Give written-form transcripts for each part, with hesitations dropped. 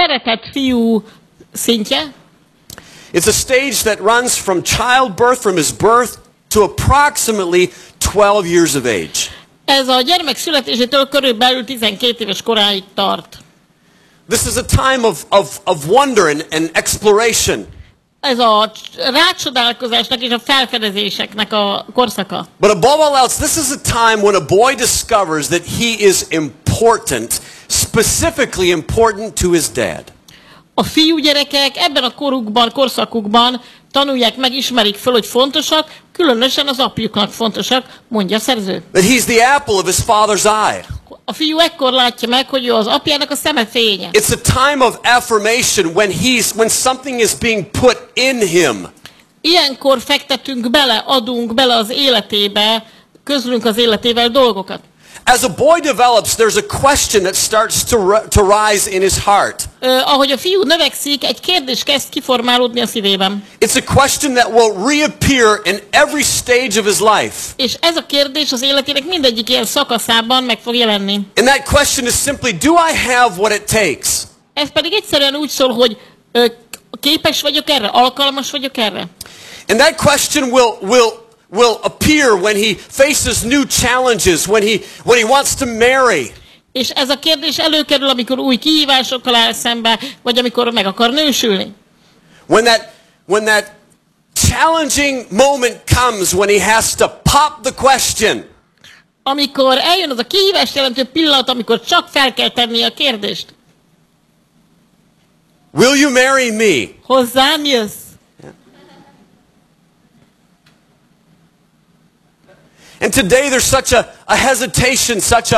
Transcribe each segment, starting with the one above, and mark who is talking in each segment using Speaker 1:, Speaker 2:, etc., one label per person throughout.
Speaker 1: szeretett fiú szintje.
Speaker 2: It's a stage that runs from childbirth, from his birth, to approximately 12 years of age.
Speaker 1: Ez a gyermek születésétől körülbelül 12 éves koráig tart.
Speaker 2: This is a time of wonder and exploration.
Speaker 1: Ez a rácsodálkozásnak és a felfedezéseknek a korszaka.
Speaker 2: But above all else, this is a time when a boy discovers that he is important, specifically important to his dad.
Speaker 1: A fiúgyerekek ebben a korszakukban tanulják meg, ismerik föl, hogy fontosak, különösen az apjuknak fontosak, mondja a szerző.
Speaker 2: That he's the apple of his father's eye.
Speaker 1: A fiú ekkor látja meg, hogy ő az apjának a szeme fénye.
Speaker 2: It's a time of affirmation when something is being put in him.
Speaker 1: Ilyenkor fektetünk bele, adunk bele az életébe, közlünk az életével dolgokat.
Speaker 2: As a boy develops, there's a question that starts to rise in his heart.
Speaker 1: Ahogy a fiú növekszik, egy kérdés kezd kiformálódni a szívében.
Speaker 2: It's a question that will reappear in every stage of his life.
Speaker 1: És ez a kérdés az életének mindegyik ilyen szakaszában meg fog jelenni.
Speaker 2: And that question is simply, do I have what it takes?
Speaker 1: Ez pedig egyszerűen úgy szól, hogy képes vagyok erre, alkalmas vagyok erre.
Speaker 2: And that question will appear when he faces new challenges, when he wants to marry.
Speaker 1: És ez a kérdés előkerül, amikor új kihívásokkal áll szembe, vagy amikor meg akar nősülni.
Speaker 2: When that challenging moment comes, when he has to pop the question.
Speaker 1: Amikor eljön az a kihívást jelentő pillanat, amikor csak fel kell tenni a kérdést.
Speaker 2: Will you marry me?
Speaker 1: Hozzám jössz?
Speaker 2: And today there's such a hesitation, such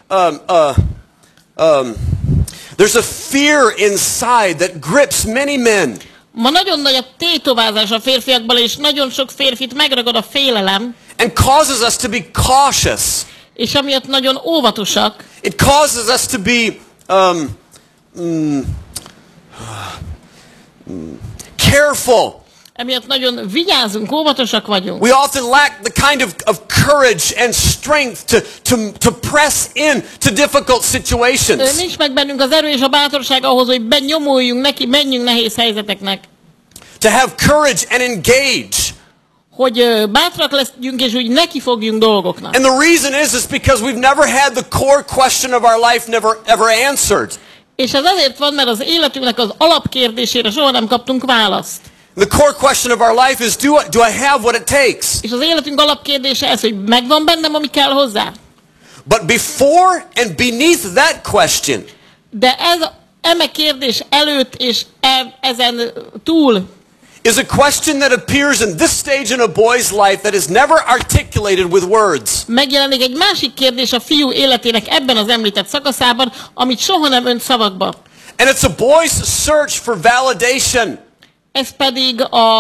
Speaker 2: there's a fear inside that grips many men.
Speaker 1: Ma nagyon nagy a tétovázás a férfiakban, és nagyon sok férfit megragad a félelem.
Speaker 2: And causes us to be cautious.
Speaker 1: És amiatt nagyon óvatosak.
Speaker 2: It causes us to be careful.
Speaker 1: Emiatt nagyon vigyázunk, óvatosak vagyunk.
Speaker 2: We often lack the kind of courage and strength to press in to difficult situations.
Speaker 1: Nincs meg bennünk az erő és a bátorság ahhoz, hogy benyomuljunk neki, menjünk nehéz helyzeteknek.
Speaker 2: To have courage and engage.
Speaker 1: Hogy bátrak legyünk és úgy neki fogjunk dolgoknak.
Speaker 2: And the reason is because we've never had the core question of our life ever answered.
Speaker 1: És ez azért van, mert az életünknek az alapkérdésére soha nem kaptunk választ.
Speaker 2: The core question of our life is, do I have what it takes?
Speaker 1: És az életünk alapkérdése ez, hogy megvan bennem, ami kell hozzá.
Speaker 2: But before and beneath that question,
Speaker 1: de ez eme kérdés előtt és ezen túl
Speaker 2: is a question that appears in this stage in a boy's life that is never articulated with words.
Speaker 1: Megjelenik egy másik kérdés a fiú életének ebben az említett szakaszában, amit soha nem önt szavakba.
Speaker 2: And it's a boy's search for validation.
Speaker 1: Ez pedig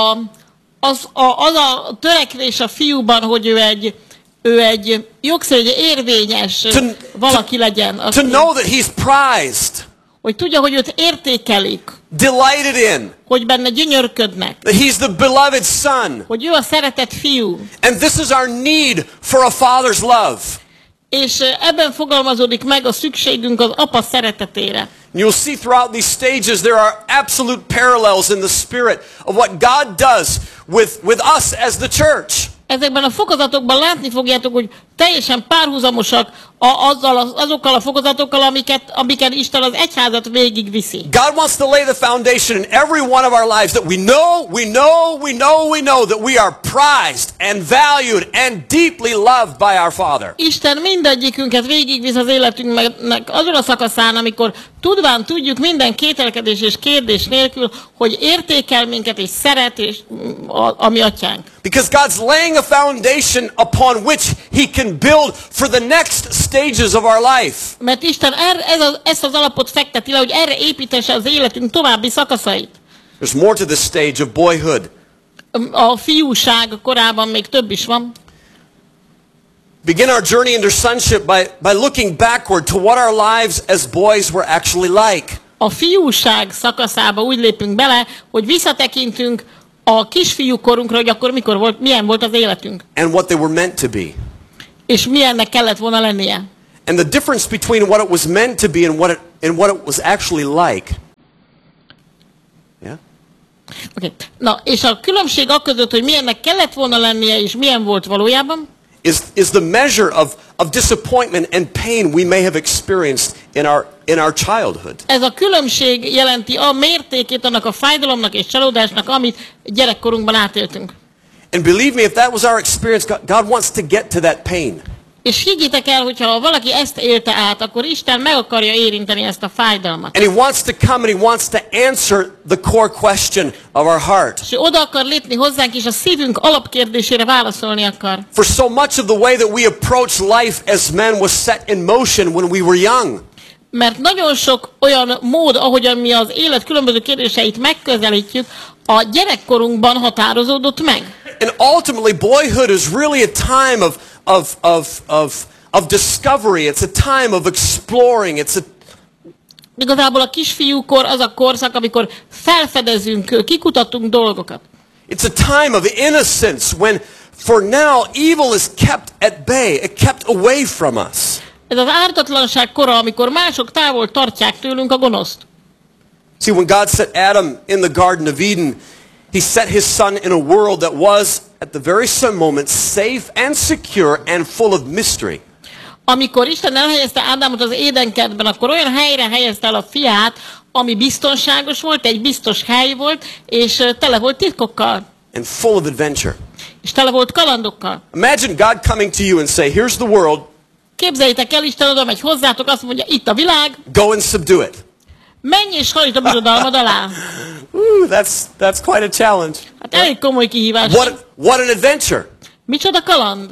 Speaker 1: az a törekvés a fiúban, hogy ő egy jogszerű érvényes valaki legyen.
Speaker 2: To know that he's prized.
Speaker 1: Hogy tudja, hogy őt értékelik.
Speaker 2: Delighted in.
Speaker 1: Hogy benne gyönyörködnek.
Speaker 2: That he's the beloved son.
Speaker 1: Hogy ő a szeretett fiú.
Speaker 2: And this is our need for a father's love.
Speaker 1: És ebben fogalmazódik meg a szükségünk az apa szeretetére.
Speaker 2: You'll see throughout these stages there are absolute parallels in the spirit of what God does with us as the church.
Speaker 1: Ezekben a fokozatokban látni fogjátok, hogy teljesen párhuzamosak azokkal a fokozatokkal, amiket Isten az egyházat végigviszi.
Speaker 2: God wants to lay the foundation in every one of our lives that we know that we are prized and valued and deeply loved by our Father.
Speaker 1: Isten mindegyikünket végigvisz az életünknek azon a szakaszán, amikor tudjuk minden kételkedés és kérdés nélkül, hogy értékel minket és szeret és a mi atyánk.
Speaker 2: Because God's laying a foundation upon which He can build for the next stages of our life.
Speaker 1: Mert Isten ezt az alapot fekteti le, hogy erre építesse az életünk további szakaszait.
Speaker 2: There's more to this stage of boyhood.
Speaker 1: A fiúság korában még több is van.
Speaker 2: Begin our journey into sonship by looking backward to what our lives as boys were actually like.
Speaker 1: A fiúság szakaszába úgy lépünk bele, hogy visszatekintünk a kisfiú korunkra, hogy akkor milyen volt az életünk.
Speaker 2: And what they were meant to be.
Speaker 1: És milyennek kellett volna lennie.
Speaker 2: And the difference between what it was meant to be and what it was actually like.
Speaker 1: Okay. Na, és a különbség akközött, hogy milyennek kellett volna lennie, és milyen volt valójában,
Speaker 2: is the measure of disappointment and pain we may have experienced in our childhood.
Speaker 1: ez a különbség jelenti a mértékét annak a fájdalomnak és csalódásnak, amit gyerekkorunkban átéltünk.
Speaker 2: And believe me, if that was our experience, God wants to get to that pain.
Speaker 1: És higgyétek el, hogyha valaki ezt élte át, akkor Isten meg akarja érinteni ezt a fájdalmat.
Speaker 2: And He wants to come and He wants to answer the core question of our heart.
Speaker 1: És oda akar lépni hozzánk, és a szívünk alapkérdésére válaszolni akar.
Speaker 2: For so much of the way that we approach life as men was set in motion when we were young.
Speaker 1: Mert nagyon sok olyan mód, ahogyan mi az élet különböző kérdéseit megközelítjük, a gyerekkorunkban határozódott meg.
Speaker 2: And ultimately, boyhood is really a time of discovery. It's a time of exploring.
Speaker 1: Igazából a kisfiúkor az a korszak, amikor felfedezünk, kikutatunk dolgokat.
Speaker 2: It's a time of innocence when, for now, evil is kept at bay, kept away from us.
Speaker 1: Ez az ártatlanság kora, amikor mások távol tartják tőlünk a gonoszt.
Speaker 2: See, when God set Adam in the Garden of Eden, He set His Son in a world that was, at the very same moment, safe and secure and full of mystery.
Speaker 1: Amikor Isten elhelyezte Ádámot az Édenkertben, akkor olyan helyre helyezte el a fiát, ami biztonságos volt, egy biztos hely volt, és tele volt titkokkal.
Speaker 2: And full of adventure.
Speaker 1: És tele volt kalandokkal.
Speaker 2: Imagine God coming to you and say, here's the world.
Speaker 1: Képzeljétek el, Isten oda megy hozzátok, azt mondja, itt a világ.
Speaker 2: Go and subdue it.
Speaker 1: Menj és hajtsd a birodalmad alá.
Speaker 2: That's quite a challenge.
Speaker 1: Hát elég komoly kihívás.
Speaker 2: What an adventure.
Speaker 1: Micsoda kaland.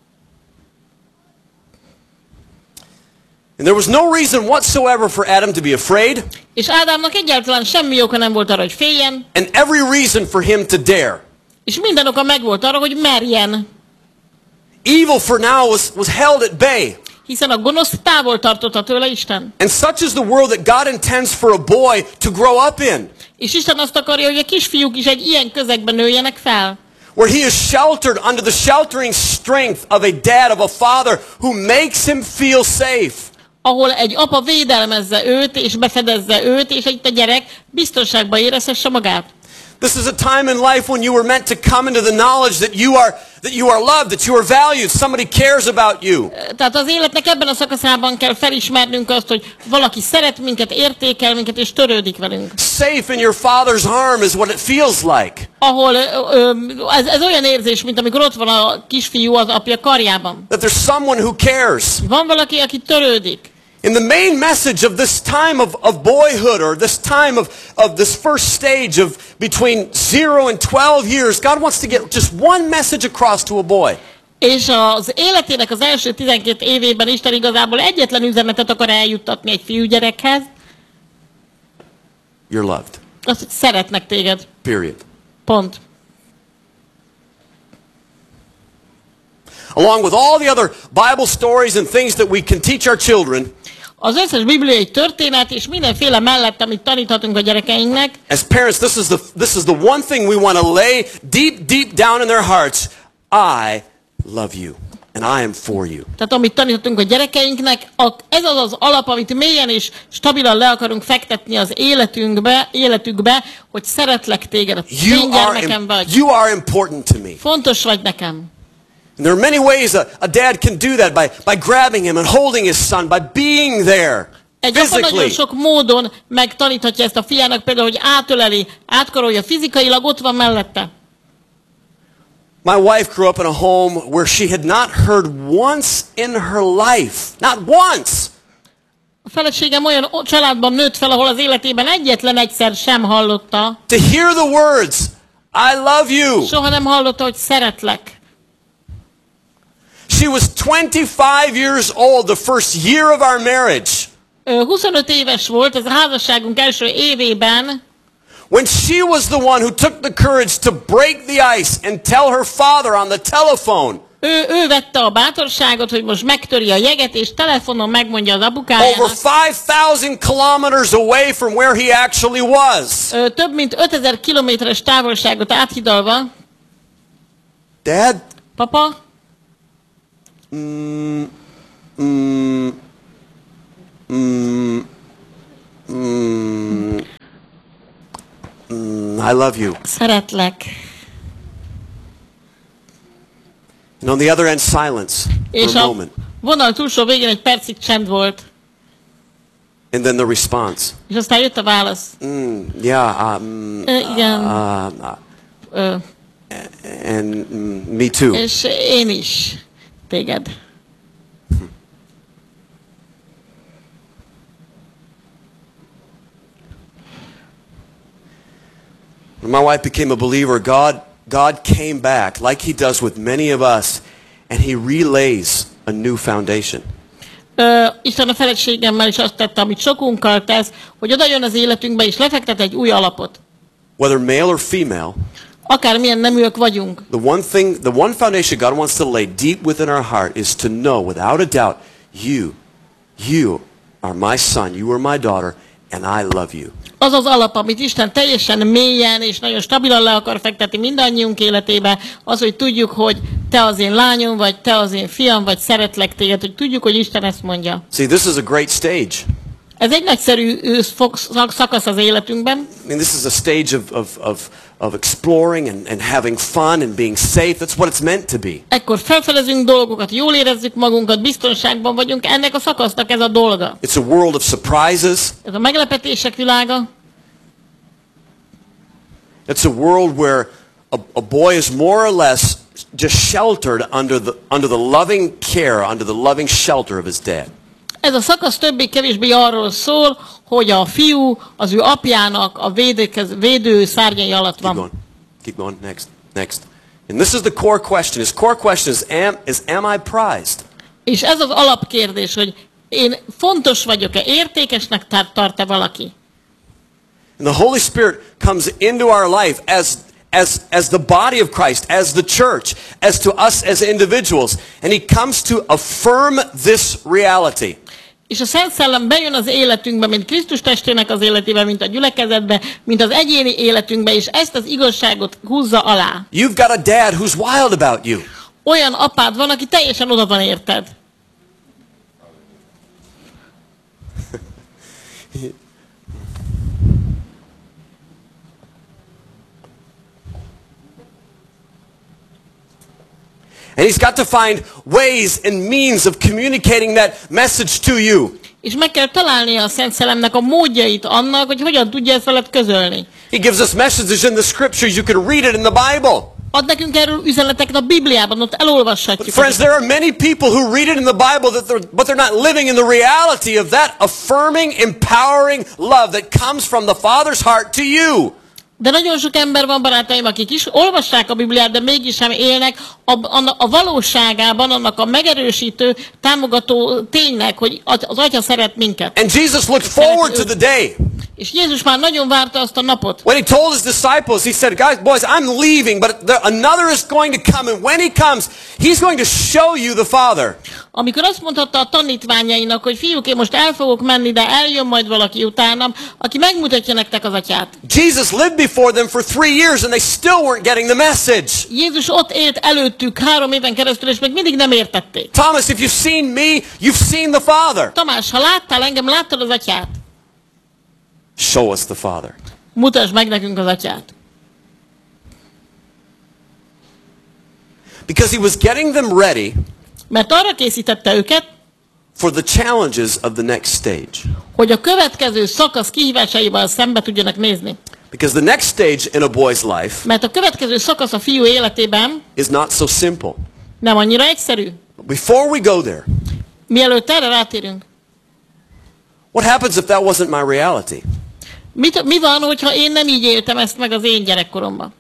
Speaker 2: And there was no reason whatsoever for Adam to be afraid.
Speaker 1: És Ádámnak egyáltalán semmi oka nem volt arra, hogy féljen.
Speaker 2: And every reason for him to dare.
Speaker 1: És minden oka megvolt arra, hogy merjen.
Speaker 2: Evil for now was held at bay.
Speaker 1: Hiszen a gonosz távol tartotta tőle Isten.
Speaker 2: And such is the world that God intends for a boy to grow up in.
Speaker 1: És Isten azt akarja, hogy a kisfiúk is egy ilyen közegben nőjenek fel.
Speaker 2: Where he is sheltered under the sheltering strength of a dad, of a father who makes him feel safe.
Speaker 1: Ahol egy apa védelmezze őt, és befedezze őt, és egy gyerek biztonságban érezhesse magát.
Speaker 2: This is a time in life when you were meant to come into the knowledge that you are loved, that you are valued, somebody cares about you.
Speaker 1: Tehát az életnek ebben a szakaszában kell felismernünk azt, hogy valaki szeret minket, értékel minket, és törődik velünk.
Speaker 2: Safe in your father's arm is what it feels like.
Speaker 1: Ahol ez olyan érzés, mint amikor ott van a kisfiú az apja karjában.
Speaker 2: That there's someone who cares.
Speaker 1: Van valaki, aki törődik.
Speaker 2: In the main message of this time of boyhood, or this time of this first stage of between 0 and 12 years, God wants to get just one message across to a boy.
Speaker 1: És az életének az első 12 évében Isten igazából egyetlen üzenetet akar eljuttatni egy fiúgyerekhez.
Speaker 2: You're loved.
Speaker 1: Azt, hogy szeretnek téged.
Speaker 2: Period.
Speaker 1: Pont.
Speaker 2: Along with all the other Bible stories and things that we can teach our children,
Speaker 1: az összes bibliai történet és mindenféle mellett, amit taníthatunk a gyerekeinknek.
Speaker 2: As parents, this is the one thing we want to lay deep down in their hearts. I love you and I am for you.
Speaker 1: Tehát amit taníthatunk a gyerekeinknek, ez az alap, amit mélyen és stabilan le akarunk fektetni az életükbe, hogy szeretlek téged, én gyermekem vagy.
Speaker 2: You are important to me.
Speaker 1: Fontos vagy nekem.
Speaker 2: And there are many ways a dad can do that by grabbing him and holding his son, by being there physically.
Speaker 1: Nagyon sok módon megtaníthatja ezt a fiának, például, hogy átöleli, átkarolja fizikailag, ott van mellette.
Speaker 2: My wife grew up in a home where she had not heard once in her life, not once.
Speaker 1: A feleségem olyan családban nőtt fel, ahol az életében egyetlen egyszer sem hallotta.
Speaker 2: To hear the words, I love you.
Speaker 1: Soha nem hallotta, hogy szeretlek.
Speaker 2: She was 25 years old the first year of our marriage.
Speaker 1: 25 éves volt az a házasságunk első évében.
Speaker 2: When she was the one who took the courage to break the ice and tell her father on the telephone.
Speaker 1: Ő vette a bátorságot, hogy most megtöri a jeget, és telefonon megmondja az apukájának.
Speaker 2: Over 5,000 kilometers away from where he actually was.
Speaker 1: Több mint 5000 kilométeres távolságot áthidalva.
Speaker 2: Dad?
Speaker 1: Papa?
Speaker 2: I love you.
Speaker 1: Szeretlek.
Speaker 2: And on the other end, silence
Speaker 1: És
Speaker 2: for a
Speaker 1: a
Speaker 2: moment.
Speaker 1: vonal túlsó végén egy percig csend volt.
Speaker 2: And then the response.
Speaker 1: És aztán jött a válasz.
Speaker 2: Yeah,
Speaker 1: Igen.
Speaker 2: and me too.
Speaker 1: És én is. Téged.
Speaker 2: When my wife became a believer, God came back like he does with many of us, and he relays a new foundation.
Speaker 1: Isten a feleségemmel is azt tette, amit sokunkkal tesz, hogy oda jön az életünkbe, és lefektet egy új alapot.
Speaker 2: Whether male or female,
Speaker 1: Akármilyen neműek vagyunk.
Speaker 2: the one foundation God wants to lay deep within our heart is to know without a doubt, you are my son, you are my daughter, and I love you.
Speaker 1: Az az alap, amit Isten teljesen mélyen és nagyon stabilan le akar fektetni mindannyiunk életébe, az, hogy tudjuk, hogy te az én lányom, vagy te az én fiam, vagy szeretlek téged, hogy tudjuk, hogy Isten ezt mondja.
Speaker 2: See, this is a great stage.
Speaker 1: Ez egy nagyszerű szakasz az életünkben.
Speaker 2: I mean, this is a stage of exploring and having fun and being safe. That's what it's meant to be.
Speaker 1: Ekkor felfedezünk dolgokat, jól érezzük magunkat, biztonságban vagyunk, ennek a szakasznak ez a dolga.
Speaker 2: It's a world of surprises.
Speaker 1: Ez a meglepetések világa.
Speaker 2: It's a world where a boy is more or less just sheltered under the loving care, under the loving shelter of his dad.
Speaker 1: Ez a szakasz többé-kevésbé arról szól, hogy a fiú az ő apjának a védő szárnyai alatt van.
Speaker 2: Keep going. Next. And this is the core question. His core question is am I prized?
Speaker 1: És ez az alapkérdés, hogy én fontos vagyok-e, értékesnek tart-e valaki?
Speaker 2: And the Holy Spirit comes into our life as the body of Christ, as the church, as to us as individuals, and he comes to affirm this reality.
Speaker 1: És a Szent Szellem bejön az életünkbe, mint Krisztus testének az életébe, mint a gyülekezetbe, mint az egyéni életünkbe, és ezt az igazságot húzza alá.
Speaker 2: You've got a dad who's wild about you.
Speaker 1: Olyan apád van, aki teljesen oda van érted.
Speaker 2: And he's got to find ways and means of communicating that message to you.
Speaker 1: És meg kell találnia a Szent Szellemnek a módjait annak, hogy hogyan tudja ezt veled közölni.
Speaker 2: He gives us messages in the scriptures. You can read it in the Bible.
Speaker 1: Ad nekünk erről üzeneteket a Bibliában, ott elolvashatjuk.
Speaker 2: But friends, there are many people who read it in the Bible but they're not living in the reality of that affirming, empowering love that comes from the Father's heart to you.
Speaker 1: De nagyon sok ember van, barátaim, akik is olvassák a Bibliát, de mégis sem élnek a valóságában, annak a megerősítő, támogató ténynek, hogy az Atya szeret minket.
Speaker 2: And Jesus looked forward to the day.
Speaker 1: És Jézus már nagyon várta azt a napot.
Speaker 2: When he told his disciples, he said, guys, boys, I'm leaving, but another is going to come, and when he comes, he's going to show you the Father.
Speaker 1: Amikor azt mondhatta a tanítványainak, hogy fiúk, én most el fogok menni, de eljön majd valaki utánam, aki megmutatja nektek az Atyát.
Speaker 2: Jesus lived before them for 3 years, and they still weren't getting the message.
Speaker 1: Jézus ott élt előttük 3 éven keresztül, és még mindig nem értették.
Speaker 2: Thomas, if you've seen me, you've seen the Father.
Speaker 1: Tamás, ha láttál engem, láttad az Atyát.
Speaker 2: Show us the Father.
Speaker 1: Mutasd meg nekünk az Atyát.
Speaker 2: Because he was getting them ready
Speaker 1: Mert arra készítette őket,
Speaker 2: for the challenges of the next stage.
Speaker 1: hogy a következő szakasz kihívásaival szembe tudjanak nézni.
Speaker 2: Because the next stage in a boy's life
Speaker 1: Mert a következő szakasz a fiú életében
Speaker 2: is not so simple.
Speaker 1: nem annyira egyszerű.
Speaker 2: Before we go there,
Speaker 1: Mielőtt erre rátérünk,
Speaker 2: what happens if that wasn't my reality?
Speaker 1: mi van, hogyha én nem így éltem ezt meg az én gyerekkoromban?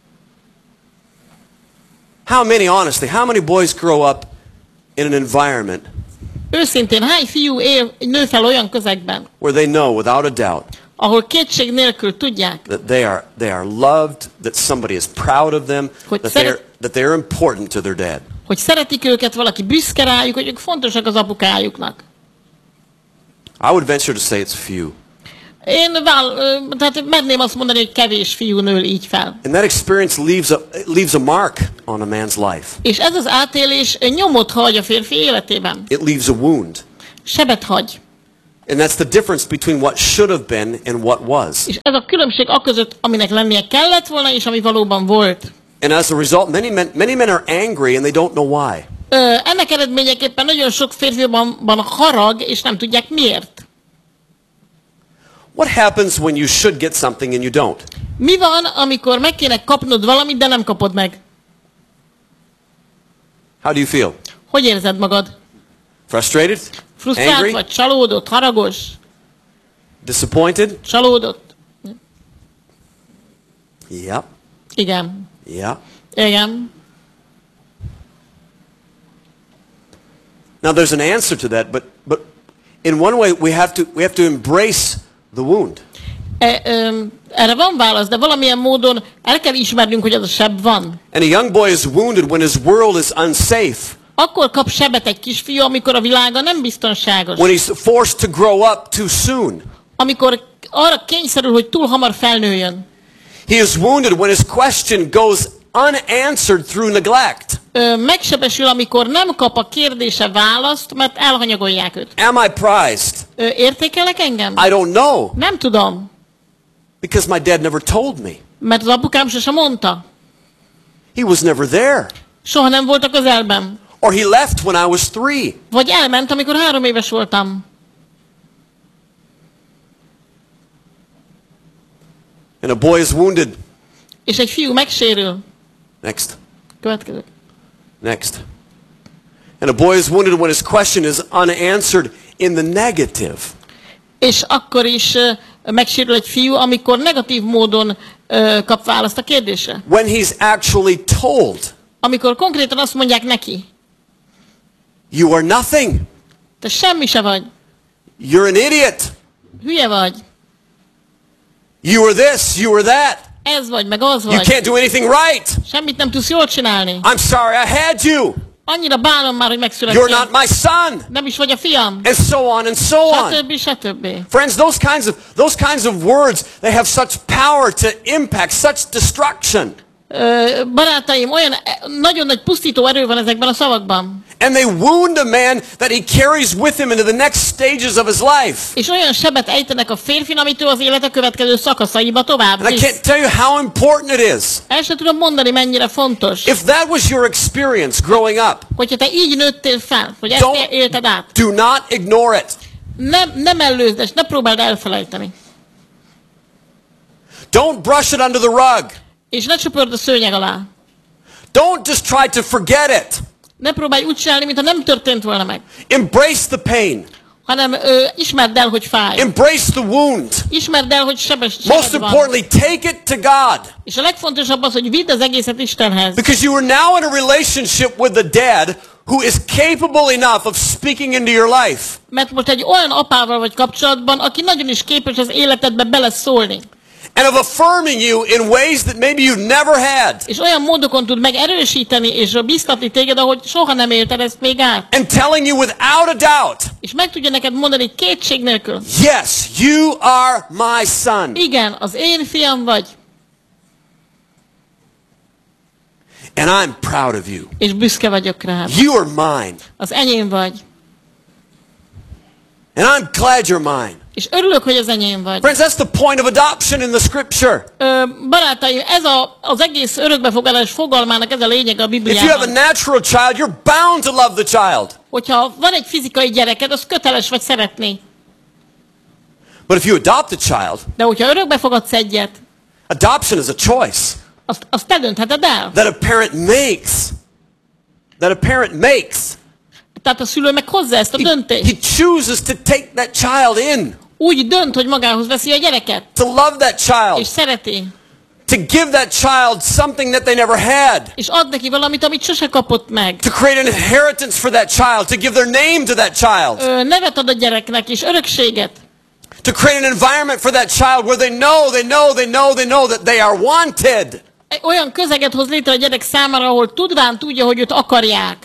Speaker 2: How many boys grow up in an environment
Speaker 1: Őszintén, hány fiú nő fel olyan közegben,
Speaker 2: where they know without a doubt
Speaker 1: ahol kétség nélkül tudják,
Speaker 2: that they are loved, that somebody is proud of them, that they are important to their dad?
Speaker 1: hogy szeretik őket, valaki büszke rájuk, hogy ők fontosak az apukájuknak.
Speaker 2: I would venture to say it's few.
Speaker 1: Tehát merném azt mondani, hogy kevés fiú nő így fel.
Speaker 2: And that experience leaves a mark on a man's life.
Speaker 1: És ez az átélés nyomot hagy a férfi életében.
Speaker 2: It leaves a wound.
Speaker 1: Sebet hagy.
Speaker 2: And that's the difference between what should have been and what was.
Speaker 1: És ez a különbség aközött, aminek lennie kellett volna, és ami valóban volt.
Speaker 2: And as a result, many men are angry and they don't know why.
Speaker 1: Ennek eredményeképpen nagyon sok férfiban van harag, és nem tudják miért.
Speaker 2: What happens when you should get something and you don't?
Speaker 1: Mi van, amikor meg kéne kapnod valamit, de nem kapod meg?
Speaker 2: How do you feel?
Speaker 1: Hogy érzed magad?
Speaker 2: Frustrated?
Speaker 1: Frusztrált
Speaker 2: Angry?
Speaker 1: vagy, csalódott, haragos,
Speaker 2: Disappointed?
Speaker 1: csalódott?
Speaker 2: Yep.
Speaker 1: Igen.
Speaker 2: Yeah.
Speaker 1: Igen.
Speaker 2: Now there's an answer to that, but in one way we have to embrace the wound.
Speaker 1: Erre van válasz, de valamilyen módon el kell ismernünk, hogy az a seb van.
Speaker 2: And a young boy is wounded when his world is unsafe.
Speaker 1: Akkor kap sebet egy kisfiú, amikor a világa nem biztonságos.
Speaker 2: When he's forced to grow up too soon.
Speaker 1: Amikor arra kényszerül, hogy túl hamar felnőjön.
Speaker 2: He is wounded when his question goes unanswered through neglect.
Speaker 1: Megsebesül, amikor nem kap a kérdése választ, mert elhanyagolják őt.
Speaker 2: Am I prized?
Speaker 1: Értékelnek engem?
Speaker 2: I don't know.
Speaker 1: Nem tudom,
Speaker 2: Because my dad never told me.
Speaker 1: mert az apukám sosem mondta.
Speaker 2: He was never there.
Speaker 1: Soha nem volt a közelben.
Speaker 2: Or he left when I was 3.
Speaker 1: Vagy elment, amikor 3 éves voltam.
Speaker 2: And a boy is wounded.
Speaker 1: És egy fiú megsérül.
Speaker 2: Next.
Speaker 1: Következő.
Speaker 2: Next. And a boy is wounded when his question is unanswered in the negative.
Speaker 1: És akkor is megsérül egy fiú, amikor negatív módon kap választ a kérdésre.
Speaker 2: When he's actually told,
Speaker 1: Amikor konkrétan azt mondják neki,
Speaker 2: you are nothing.
Speaker 1: te semmi se vagy,
Speaker 2: You're an idiot.
Speaker 1: hülye vagy,
Speaker 2: You are this, you are that.
Speaker 1: ez vagy, meg az
Speaker 2: You
Speaker 1: vagy,
Speaker 2: can't do anything right.
Speaker 1: semmit nem tudsz jól csinálni.
Speaker 2: I'm sorry I had you.
Speaker 1: Annyira bánom már, hogy
Speaker 2: You're
Speaker 1: megszülettél.
Speaker 2: not my son.
Speaker 1: Nem is vagy a fiam.
Speaker 2: And so on and so on.
Speaker 1: Stb. Stb.
Speaker 2: Friends, those kinds of words, they have such power to impact, such destruction.
Speaker 1: Barátaim, olyan nagyon nagy pusztító erő van ezekben a szavakban.
Speaker 2: And they wound a man that he carries with him into the next stages of his life.
Speaker 1: És olyan sebet ejtenek a férfin, amitől az élete következő szakaszaiba tovább
Speaker 2: And I
Speaker 1: visz.
Speaker 2: can't tell you how important it is.
Speaker 1: El sem tudom mondani, mennyire fontos.
Speaker 2: If that was your experience growing up,
Speaker 1: Hogyha te így nőttél fel, hogy ezt élted át,
Speaker 2: do not ignore it.
Speaker 1: nem mellőzd, és ne próbáld elfelejteni.
Speaker 2: Don't brush it under the rug.
Speaker 1: És ne csöpörd a szőnyeg alá.
Speaker 2: Don't just try to forget it.
Speaker 1: Ne próbálj úgy csinálni, mintha nem történt volna meg.
Speaker 2: Embrace the pain.
Speaker 1: Hanem ismerd el, hogy fáj.
Speaker 2: Embrace the wound.
Speaker 1: Ismerd el, hogy
Speaker 2: Most
Speaker 1: sebed van.
Speaker 2: importantly, take it to God.
Speaker 1: És a legfontosabb az, hogy vidd az egészet Istenhez.
Speaker 2: Because you are now in a relationship with the dad who is capable enough of speaking into your life.
Speaker 1: Mert most egy olyan apával vagy kapcsolatban, aki nagyon is képes az életedbe beleszólni.
Speaker 2: And of affirming you in ways that maybe you've never had.
Speaker 1: És olyan módokon tud megerősíteni és biztatni téged, ahogy soha nem élted ezt még át.
Speaker 2: And telling you without a doubt,
Speaker 1: És meg tudja neked mondani kétség nélkül.
Speaker 2: yes, you are my son.
Speaker 1: Igen, az én fiam vagy.
Speaker 2: And I'm proud of you.
Speaker 1: És büszke vagyok rád.
Speaker 2: You are mine.
Speaker 1: Az enyém vagy.
Speaker 2: And I'm glad you're mine.
Speaker 1: És örülök, hogy az enyém vagy.
Speaker 2: Friends, that's the point of adoption in the scripture.
Speaker 1: Barátaim, ez az egész örökbefogadás fogalmának ez a lényeg a
Speaker 2: If you have a
Speaker 1: Bibliában.
Speaker 2: natural child, you're bound to love the child.
Speaker 1: Hogyha van egy fizikai gyereked, az köteles vagy szeretni.
Speaker 2: But if you adopt a child,
Speaker 1: De hogyha örökbefogadsz egyet,
Speaker 2: adoption is a choice
Speaker 1: azt te döntheted el.
Speaker 2: that a parent makes. That a parent makes.
Speaker 1: Tehát a szülő meg hozzá ezt a
Speaker 2: He
Speaker 1: döntést.
Speaker 2: chooses to take that child in,
Speaker 1: Úgy dönt, hogy magához veszi a gyereket.
Speaker 2: to love that
Speaker 1: És
Speaker 2: child,
Speaker 1: szereti.
Speaker 2: to give that child something that they never had,
Speaker 1: És ad neki valamit, amit sose kapott meg.
Speaker 2: to create an inheritance for that child, to give their name to that child,
Speaker 1: Nevet ad a gyereknek, és örökséget.
Speaker 2: to create an environment for that child where they know that they are wanted.
Speaker 1: Olyan közeget hoz létre a gyerek számára, ahol tudván tudja, hogy őt akarják.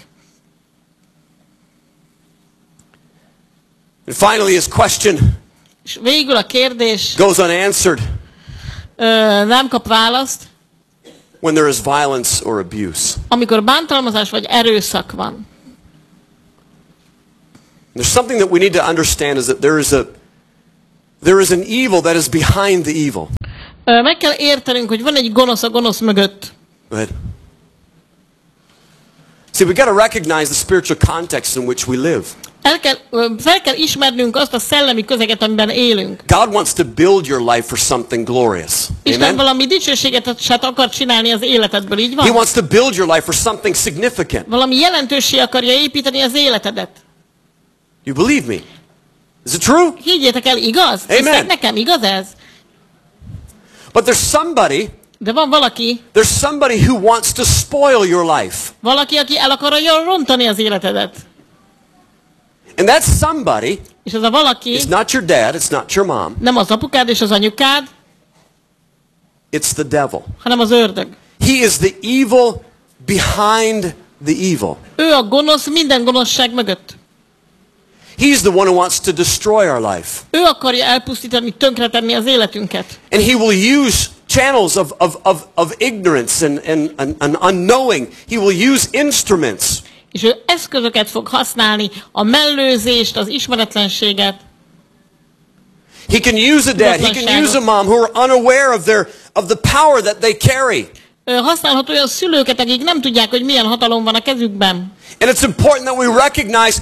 Speaker 2: And finally, his question
Speaker 1: És végül a kérdés
Speaker 2: goes unanswered
Speaker 1: nem kap választ,
Speaker 2: when there is violence or abuse.
Speaker 1: amikor bántalmazás vagy erőszak van.
Speaker 2: There's something that we need to understand is that there is an evil that is behind the evil.
Speaker 1: Meg kell értenünk, hogy van egy gonosz a gonosz mögött.
Speaker 2: Go ahead. See, we got to recognize the spiritual context in which we live.
Speaker 1: Fel kell ismernünk azt a szellemi közeget, amiben élünk.
Speaker 2: God wants to build your life for something glorious.
Speaker 1: Isten
Speaker 2: Amen?
Speaker 1: valami dicsőséget akar csinálni az életedből, így
Speaker 2: He
Speaker 1: van?
Speaker 2: wants to build your life for something significant.
Speaker 1: Valami jelentőssé akarja építeni az életedet.
Speaker 2: You believe me? Is it true?
Speaker 1: Higgyétek el, igaz?
Speaker 2: Amen.
Speaker 1: Hisztek nekem, igaz ez?
Speaker 2: But there's somebody
Speaker 1: De van valaki,
Speaker 2: who wants to spoil your life.
Speaker 1: aki el akarja rontani az életedet.
Speaker 2: And that somebody
Speaker 1: És az a valaki
Speaker 2: is not your dad, it's not your mom.
Speaker 1: nem az apukád és az anyukád,
Speaker 2: It's the devil.
Speaker 1: hanem az ördög.
Speaker 2: He is the evil behind the evil.
Speaker 1: Ő a gonosz minden gonoszság mögött.
Speaker 2: He's the one who wants to destroy our life.
Speaker 1: Ő akarja elpusztítani, tönkretenni az életünket.
Speaker 2: And he will use channels of ignorance and unknowing. He will use instruments.
Speaker 1: És ő eszközöket fog használni, a mellőzést, az ismeretlenséget.
Speaker 2: He can use a dad, he can use a mom who are unaware of the power that they carry.
Speaker 1: Használhat olyan szülőket, akik nem tudják, hogy milyen hatalom van a kezükben.
Speaker 2: And it's important that we recognize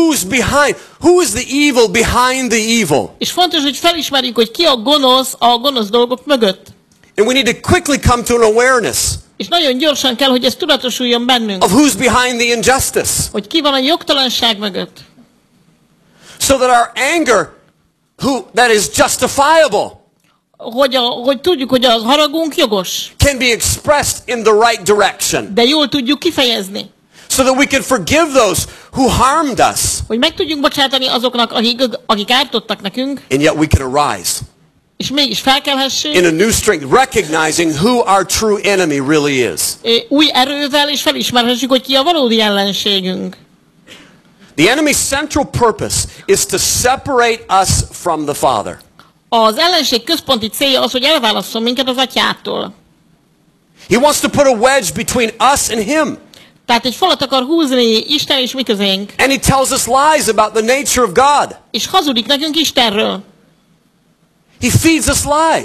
Speaker 2: who is the evil behind the evil.
Speaker 1: És fontos, hogy felismerjük, hogy ki a gonosz dolgok mögött.
Speaker 2: And we need to quickly come to an awareness
Speaker 1: És nagyon gyorsan kell, hogy ez tudatosuljon bennünk.
Speaker 2: of who's behind the injustice.
Speaker 1: Hogy ki van a jogtalanság mögött.
Speaker 2: So that our anger, that is justifiable,
Speaker 1: Hogy tudjuk, hogy a haragunk jogos.
Speaker 2: can be expressed in the right direction.
Speaker 1: De jól tudjuk kifejezni.
Speaker 2: So that we can forgive those who harmed us.
Speaker 1: Hogy meg tudjunk bocsátani azoknak, akik ártottak nekünk.
Speaker 2: And yet we can arise
Speaker 1: És mégis felkelhessünk.
Speaker 2: in a new strength, recognizing who our true enemy really is.
Speaker 1: Új erővel, és felismerhessük, hogy ki a valódi ellenségünk.
Speaker 2: The enemy's central purpose is to separate us from the Father.
Speaker 1: Az ellenség központi célja az, hogy elválasszon minket az atyától.
Speaker 2: He wants to put a wedge between us and him.
Speaker 1: Tehát egy falat akar húzni Isten és mi közénk.
Speaker 2: And he tells us lies about the nature of God.
Speaker 1: És hazudik nekünk Istenről.
Speaker 2: He feeds us lies.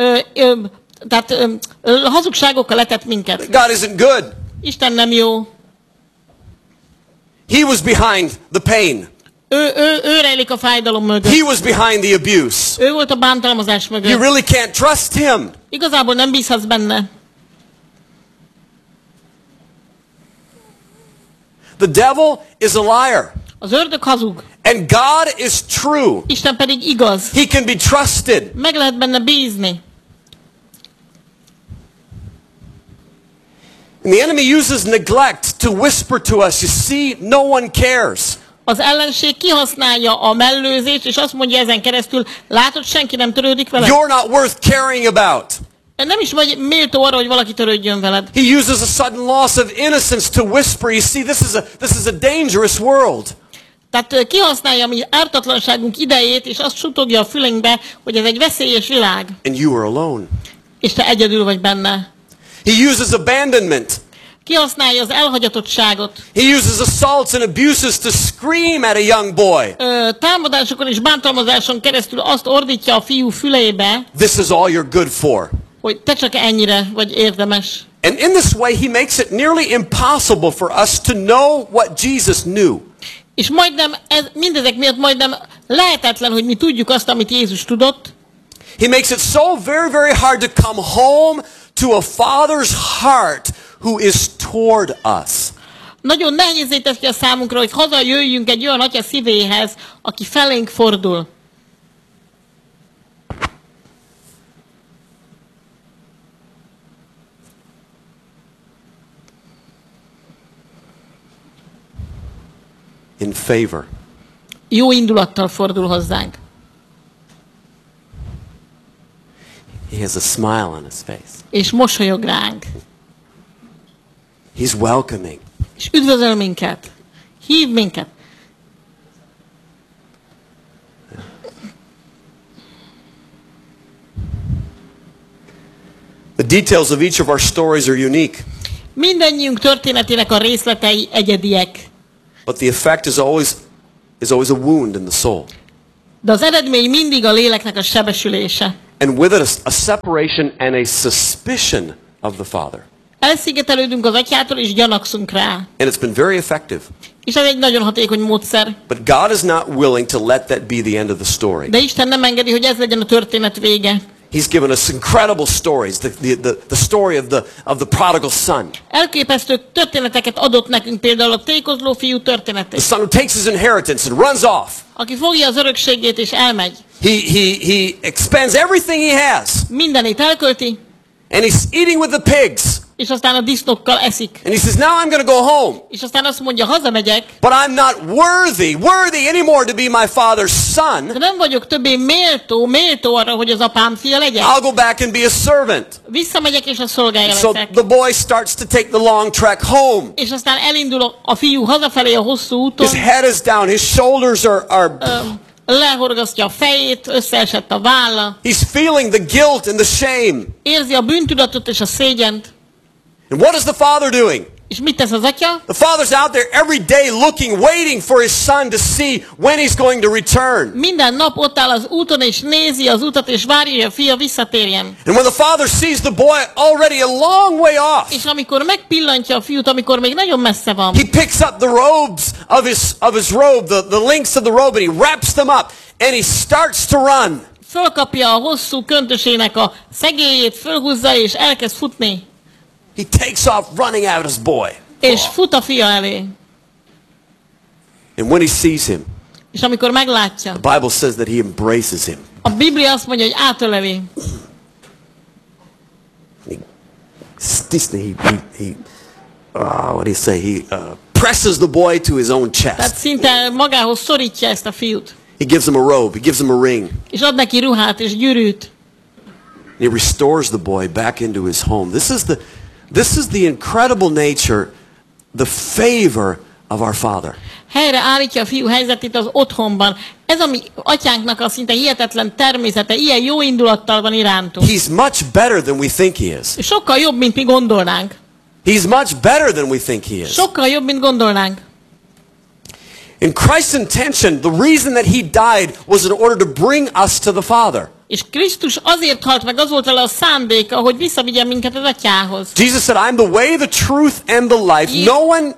Speaker 1: Hazugságokkal letett minket.
Speaker 2: God isn't good.
Speaker 1: Isten nem jó.
Speaker 2: He was behind the pain.
Speaker 1: Ő rejlik a fájdalom mögött.
Speaker 2: He was behind the abuse.
Speaker 1: Ő volt a bántalmazás mögött.
Speaker 2: You really can't trust him.
Speaker 1: Igazából nem bízhatsz benne.
Speaker 2: The devil is a liar.
Speaker 1: Az ördög hazug.
Speaker 2: And God is true.
Speaker 1: Isten pedig igaz.
Speaker 2: He can be trusted.
Speaker 1: Meg lehet benne bízni.
Speaker 2: And the enemy uses neglect to whisper to us, you see, no one cares.
Speaker 1: Az ellenség kihasználja a mellőzést, és azt mondja ezen keresztül, látod, senki nem törődik veled.
Speaker 2: You're not worth caring about.
Speaker 1: Nem is vagy méltó arra, hogy valaki törődjön veled.
Speaker 2: He uses a sudden loss of innocence to whisper, you see, this is a dangerous world.
Speaker 1: Tehát kihasználja a mi ártatlanságunk idejét, és azt sutogja a fülünkbe, hogy ez egy veszélyes világ.
Speaker 2: And you are alone.
Speaker 1: És te egyedül vagy benne.
Speaker 2: He uses abandonment.
Speaker 1: Kihasználja az elhagyatottságot.
Speaker 2: He uses assaults and abuses to scream at a young boy.
Speaker 1: Támadásokon és bántalmazáson keresztül azt ordítja a fiú fülébe,
Speaker 2: This is all you're good for.
Speaker 1: hogy te csak ennyire vagy érdemes.
Speaker 2: And in this way, he makes it nearly impossible for us to know what Jesus knew.
Speaker 1: És mindezek miatt majdnem lehetetlen, hogy mi tudjuk azt, amit Jézus tudott.
Speaker 2: He makes it so very, very hard to come home to a father's heart who is toward us.
Speaker 1: Nagyon nehézé teszi a számunkra, hogy hazajöjjünk egy olyan atya szívéhez, aki felénk fordul.
Speaker 2: In favor.
Speaker 1: Jó indulattal fordul hozzánk.
Speaker 2: He has a smile on his face.
Speaker 1: És mosolyog ránk.
Speaker 2: He's welcoming.
Speaker 1: És üdvözöl minket. Hív minket.
Speaker 2: The details of each of our stories are unique.
Speaker 1: Mindennyiunk történetének a részletei egyediek.
Speaker 2: But the effect is always is always a wound in the soul.
Speaker 1: De az eredmény mindig a léleknek a sebesülése.
Speaker 2: And with it a separation and a suspicion of the Father.
Speaker 1: Elszigetelődünk az atyától, és gyanakszunk rá.
Speaker 2: And it's been very effective.
Speaker 1: És ez egy nagyon hatékony módszer.
Speaker 2: But God is not willing to let that be the end of the story.
Speaker 1: De Isten nem engedi, hogy ez legyen a történet vége.
Speaker 2: He's given us incredible stories, the story of the prodigal son.
Speaker 1: Elképesztő történeteket adott nekünk, például a tékozló fiú történetét.
Speaker 2: The son who takes his inheritance and runs off.
Speaker 1: Aki fogja az örökségét és elmegy.
Speaker 2: He expends everything he has.
Speaker 1: Mindenét elkölti.
Speaker 2: And he's eating with the pigs.
Speaker 1: És aztán a disznókkal eszik.
Speaker 2: And he says, now I'm going to go home.
Speaker 1: És aztán azt mondja, hazamegyek.
Speaker 2: But I'm not worthy anymore to be my father's son.
Speaker 1: De nem vagyok többé méltó arra, hogy az apám fia legyek.
Speaker 2: I'll go back and be a servant.
Speaker 1: Visszamegyek és a szolgája
Speaker 2: So
Speaker 1: leszek.
Speaker 2: the boy starts to take the long trek home.
Speaker 1: És aztán elindul a fiú hazafelé a hosszú úton.
Speaker 2: His head is down, his shoulders are
Speaker 1: Lehorgasztja a fejét, összeesett a válla.
Speaker 2: he's feeling the guilt and the shame.
Speaker 1: Érzi a bűntudatot és a szégyent.
Speaker 2: And what is the father doing?
Speaker 1: És mit tesz az atya?
Speaker 2: The father's out there every day looking, waiting for his son to see when he's going to return.
Speaker 1: Minden nap ott áll az úton, és nézi az utat, és várja, hogy a fia visszatérjen.
Speaker 2: And when the father sees the boy already a long way off,
Speaker 1: És amikor megpillantja a fiút, amikor még nagyon messze van,
Speaker 2: he picks up the robes of his robe, the links of the robe, and he wraps them up, and he starts to run.
Speaker 1: fölkapja a hosszú köntösének a szegélyét, fölhúzza, és elkezd futni.
Speaker 2: He takes off running out his boy.
Speaker 1: És fut a fia elé.
Speaker 2: And when he sees him,
Speaker 1: És amikor meglátja,
Speaker 2: the Bible says that he embraces him.
Speaker 1: a Biblia azt mondja, hogy átöleli.
Speaker 2: What do you say? He presses the boy to his own
Speaker 1: Tehát
Speaker 2: chest.
Speaker 1: szinte magához szorítja ezt a fiút.
Speaker 2: He gives him a robe. He gives him a ring.
Speaker 1: És ad neki ruhát és gyűrűt.
Speaker 2: He restores the boy back into his home. This is the incredible nature, the favor of our Father.
Speaker 1: Helyre állítja a fiú helyzetét az otthonban. Ez a mi atyánknak a szinte hihetetlen természete, ilyen jó indulattal van irántunk.
Speaker 2: He's much better than we think he is.
Speaker 1: És sokkal jobb, mint mi gondolnánk.
Speaker 2: He's much better than we think he is.
Speaker 1: Sokkal jobb, mint gondolnánk.
Speaker 2: In Christ's intention, the reason that he died was in order to bring us to the Father.
Speaker 1: És Krisztus azért halt meg, az volt vele a szándéka, hogy visszavigyen minket az atyához.
Speaker 2: Jesus said, I'm the way, the truth, and the life. No one...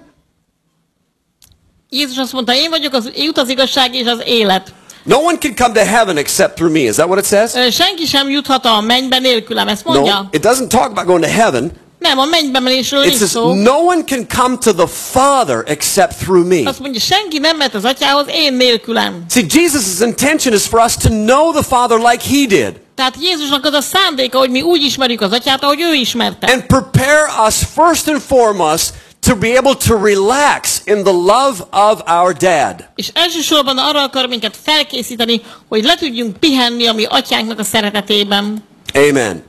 Speaker 1: Jézus azt mondta, én vagyok az út, az igazság és az élet.
Speaker 2: No one can come to heaven except through me. Is that what it says?
Speaker 1: Senki sem juthat a mennybe nélkülem, ezt mondja.
Speaker 2: No, it doesn't talk about going to heaven.
Speaker 1: Nem, a mennybe menésről
Speaker 2: It
Speaker 1: nincs
Speaker 2: says,
Speaker 1: szó.
Speaker 2: no one can come to the Father except through me.
Speaker 1: Azt mondja, senki nem mehet az atyához, én nélkülem.
Speaker 2: See, Jesus' intention is for us to know the Father like he did.
Speaker 1: Tehát Jézusnak az a szándéka, hogy mi úgy ismerjük az atyát, ahogy ő ismerte.
Speaker 2: And prepare us first and foremost to be able to relax in the love of our dad.
Speaker 1: És elsősorban arra akar minket felkészíteni, hogy le tudjunk pihenni a mi atyánknak a szeretetében.
Speaker 2: Amen.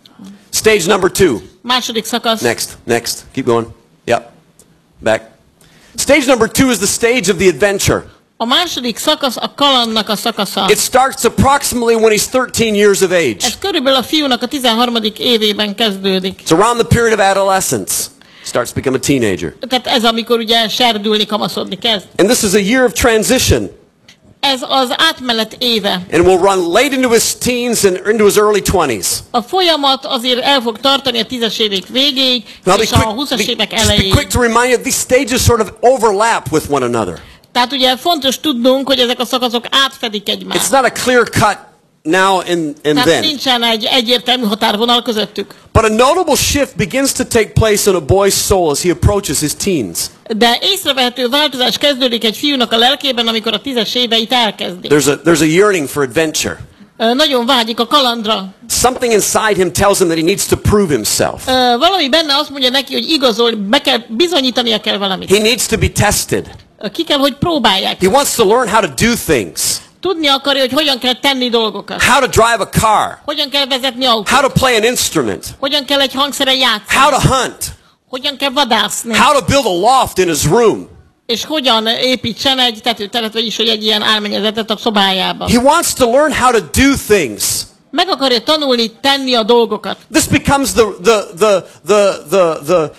Speaker 2: Stage number 2.
Speaker 1: Második szakasz.
Speaker 2: Next. Keep going. Yep. Back. Stage number 2 is the stage of the adventure.
Speaker 1: A második szakasz a kalandnak a szakasza.
Speaker 2: It starts approximately when he's 13 years of age.
Speaker 1: Ez körülbelül a fiúnak a 13. évében kezdődik.
Speaker 2: It's around the period of adolescence. Starts to become a teenager.
Speaker 1: Tehát ez amikor ugye serdülni, kamaszodni kezd.
Speaker 2: And this is a year of transition.
Speaker 1: Ez az átmenet éve.
Speaker 2: And will run late into his teens and into his early 20s.
Speaker 1: A folyamat azért el fog tartani a 10-es évek végéig,
Speaker 2: Now
Speaker 1: és a 20-as évek
Speaker 2: just be
Speaker 1: elejéig.
Speaker 2: quick to remind you, these stages sort of overlap with one another.
Speaker 1: Tehát ugye fontos tudnunk, hogy ezek a szakaszok átfedik egymást.
Speaker 2: It's not a clear cut now and
Speaker 1: Tehát
Speaker 2: then.
Speaker 1: nincsen egy egyértelmű határvonal közöttük.
Speaker 2: But a notable shift begins to take place in a boy's soul as he approaches his teens.
Speaker 1: De észrevehető változás kezdődik egy fiúnak a lelkében, amikor a 10-es éveit elkezdi.
Speaker 2: There's a yearning for adventure.
Speaker 1: Nagyon vágyik a kalandra.
Speaker 2: Something inside him tells him that he needs to prove himself.
Speaker 1: Valami benne azt mondja neki, hogy igazol, bizonyítania kell valamit.
Speaker 2: He needs to be tested.
Speaker 1: Ki kell, hogy próbálják.
Speaker 2: He wants to learn how to do things.
Speaker 1: Tudni akarja, hogy hogyan kell tenni dolgokat.
Speaker 2: How to drive a car.
Speaker 1: Hogyan kell vezetni autót.
Speaker 2: How to play an instrument.
Speaker 1: Hogyan kell egy hangszeren játszani.
Speaker 2: How to hunt.
Speaker 1: Hogyan kell vadászni.
Speaker 2: How to build a loft in his room.
Speaker 1: És hogyan építsen egy tetőteret, vagyis hogy egy ilyen álmennyezetet a szobájában.
Speaker 2: He wants to learn how to do things.
Speaker 1: Meg akarja tanulni tenni a dolgokat.
Speaker 2: This becomes